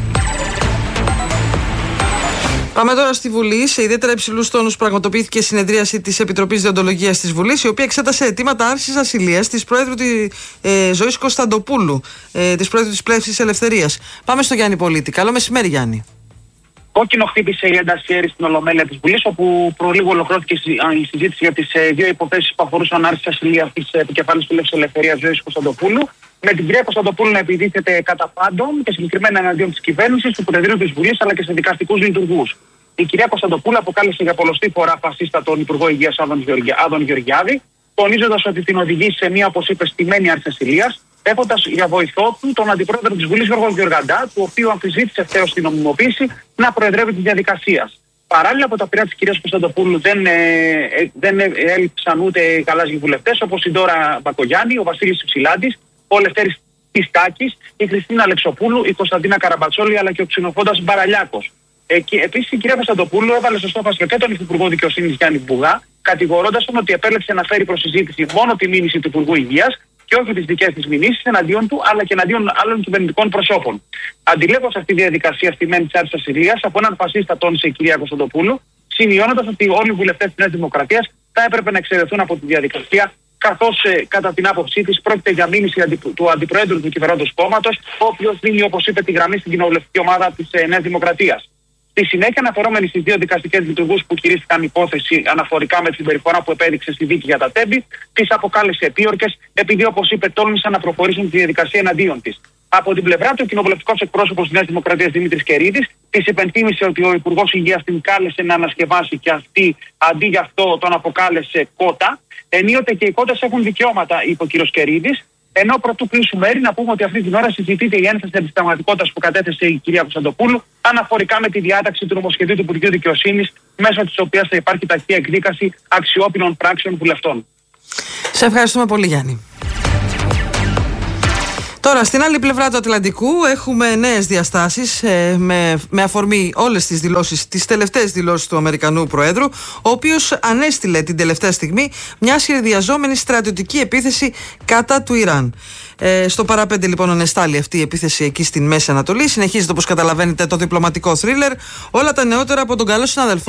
Πάμε τώρα στη Βουλή. Σε ιδιαίτερα υψηλούς τόνους πραγματοποιήθηκε συνεδρίαση της Επιτροπής Δεοντολογίας της Βουλής, η οποία εξέτασε αιτήματα άρσης ασυλίας της Πρόεδρου τη, ε, Ζωής Κωνσταντοπούλου, ε, της Πρόεδρου της Πλεύσης Ελευθερίας. Πάμε στο Γιάννη Πολίτη. Καλό μεσημέρι, Γιάννη. κόκκινο χτύπησε η ένταση αέρη στην Ολομέλεια της Βουλής, όπου προ λίγο ολοκληρώθηκε η συζήτηση για τις δύο υποθέσεις που αφορούσαν άρση ασυλίας της επικεφαλής του Λεύσης Ελευθερίας Ζωής Κωνσταντοπούλου. Με την κυρία Κωνσταντοπούλου να επιδίθεται κατά πάντων και συγκεκριμένα εναντίον της κυβέρνησης, του Προεδρείου της Βουλής αλλά και σε δικαστικούς λειτουργούς. Η κυρία Κωνσταντοπούλου αποκάλεσε για πολλοστή φορά φασίστα τον Υπουργό Υγείας Άδων Γεωργιάδη, τονίζοντας ότι την οδηγεί σε μια, όπως είπε, στημένη άρση ασυλίας, έχοντας για βοηθό του τον Αντιπρόεδρο της Βουλής Γιώργο Γεωργαντά, του οποίου αμφισβήτησε ευθέως την νομιμοποίηση, να προεδρεύει τη διαδικασία. Παράλληλα, από τα πειρά της κυρίας Κωνσταντοπούλου δεν, ε, ε, δεν ε, έλειψαν ούτε οι γαλάζιοι βουλευτές, όπως η Ντόρα Μπακογιάννη, ο Βασίλης Ψηλάντης, ο Λευτέρης Τιστάκης, η Χριστίνα Αλεξοπούλου, η Κωνσταντίνα Καραμπατσόλη αλλά και ο ξενοφώντας Μπαραλιάκος. Ε, Επίσης, η κυρία Κωνσταντοπούλου έβαλε στο στόχαστρο και τον Υφυπουργό Δικαιοσύνης Γιάννη Μπουγά, κατηγορώντας τον ότι επέλεξε να φέρει προς συζήτηση μόνο τη μήνυση του Υπουργού Υγείας και όχι τις δικές της μηνύσεις εναντίον του αλλά και εναντίον άλλων κυβερνητικών προσώπων. Αντιλέγω σε αυτή τη διαδικασία στημένη της άρσης ασυλίας από έναν φασίστα, τόνισε η κυρία Κωνσταντοπούλου, σημειώνοντας ότι όλοι οι βουλευτές της Νέας Δημοκρατίας θα έπρεπε να εξαιρεθούν από τη διαδικασία, καθώς ε, κατά την άποψή της πρόκειται για μήνυση αντι, του Αντιπροέδρου του κυβερνώντος κόμματος, ο οποίος δίνει, όπως είπε, τη γραμμή στην κοινοβουλευτική ομάδα της ε, Νέας Δημοκρατίας. Στη συνέχεια, αναφερόμενοι στις δύο δικαστικές λειτουργούς που χειρίστηκαν υπόθεση αναφορικά με τη συμπεριφορά που επέδειξε στη δίκη για τα τέμπη, τις αποκάλεσε επίορκες, επειδή, όπως είπε, τόλμησαν να προχωρήσουν τη διαδικασία εναντίον της. Από την πλευρά του, ο κοινοβουλευτικός εκπρόσωπος της Νέας Δημοκρατίας Δημήτρης Κερίδης της υπενθύμησε ότι ο Υπουργός Υγείας την κάλεσε να ανασκευάσει και αυτή αντί γι' αυτό τον αποκάλεσε κότα. Ενίοτε και οι κότες έχουν δικαιώματα, είπε ο κ. Κερίδης. Ενώ πρωτού κλείσουμε μέρη, να πούμε ότι αυτή την ώρα συζητείται η ένσταση αντισυνταγματικότητας που κατέθεσε η κυρία Κωνσταντοπούλου αναφορικά με τη διάταξη του νομοσχεδίου του Υπουργείου Δικαιοσύνης, μέσω της οποίας θα υπάρχει ταχεία εκδίκαση αξιόπινων πράξεων βουλευτών. Σε ευχαριστούμε πολύ, Γιάννη. Τώρα, στην άλλη πλευρά του Ατλαντικού έχουμε νέες διαστάσεις ε, με, με αφορμή όλες τις δηλώσεις, τις τελευταίες δηλώσεις του Αμερικανού Προέδρου, ο οποίος ανέστηλε την τελευταία στιγμή μια σχεδιαζόμενη στρατιωτική επίθεση κατά του Ιράν. Ε, στο παραπέντε λοιπόν ανεστάλλει αυτή η επίθεση εκεί στην Μέση Ανατολή. Συνεχίζεται, όπως καταλαβαίνετε, το διπλωματικό θρίλερ. Όλα τα νεότερα από τον καλό συνάδελφο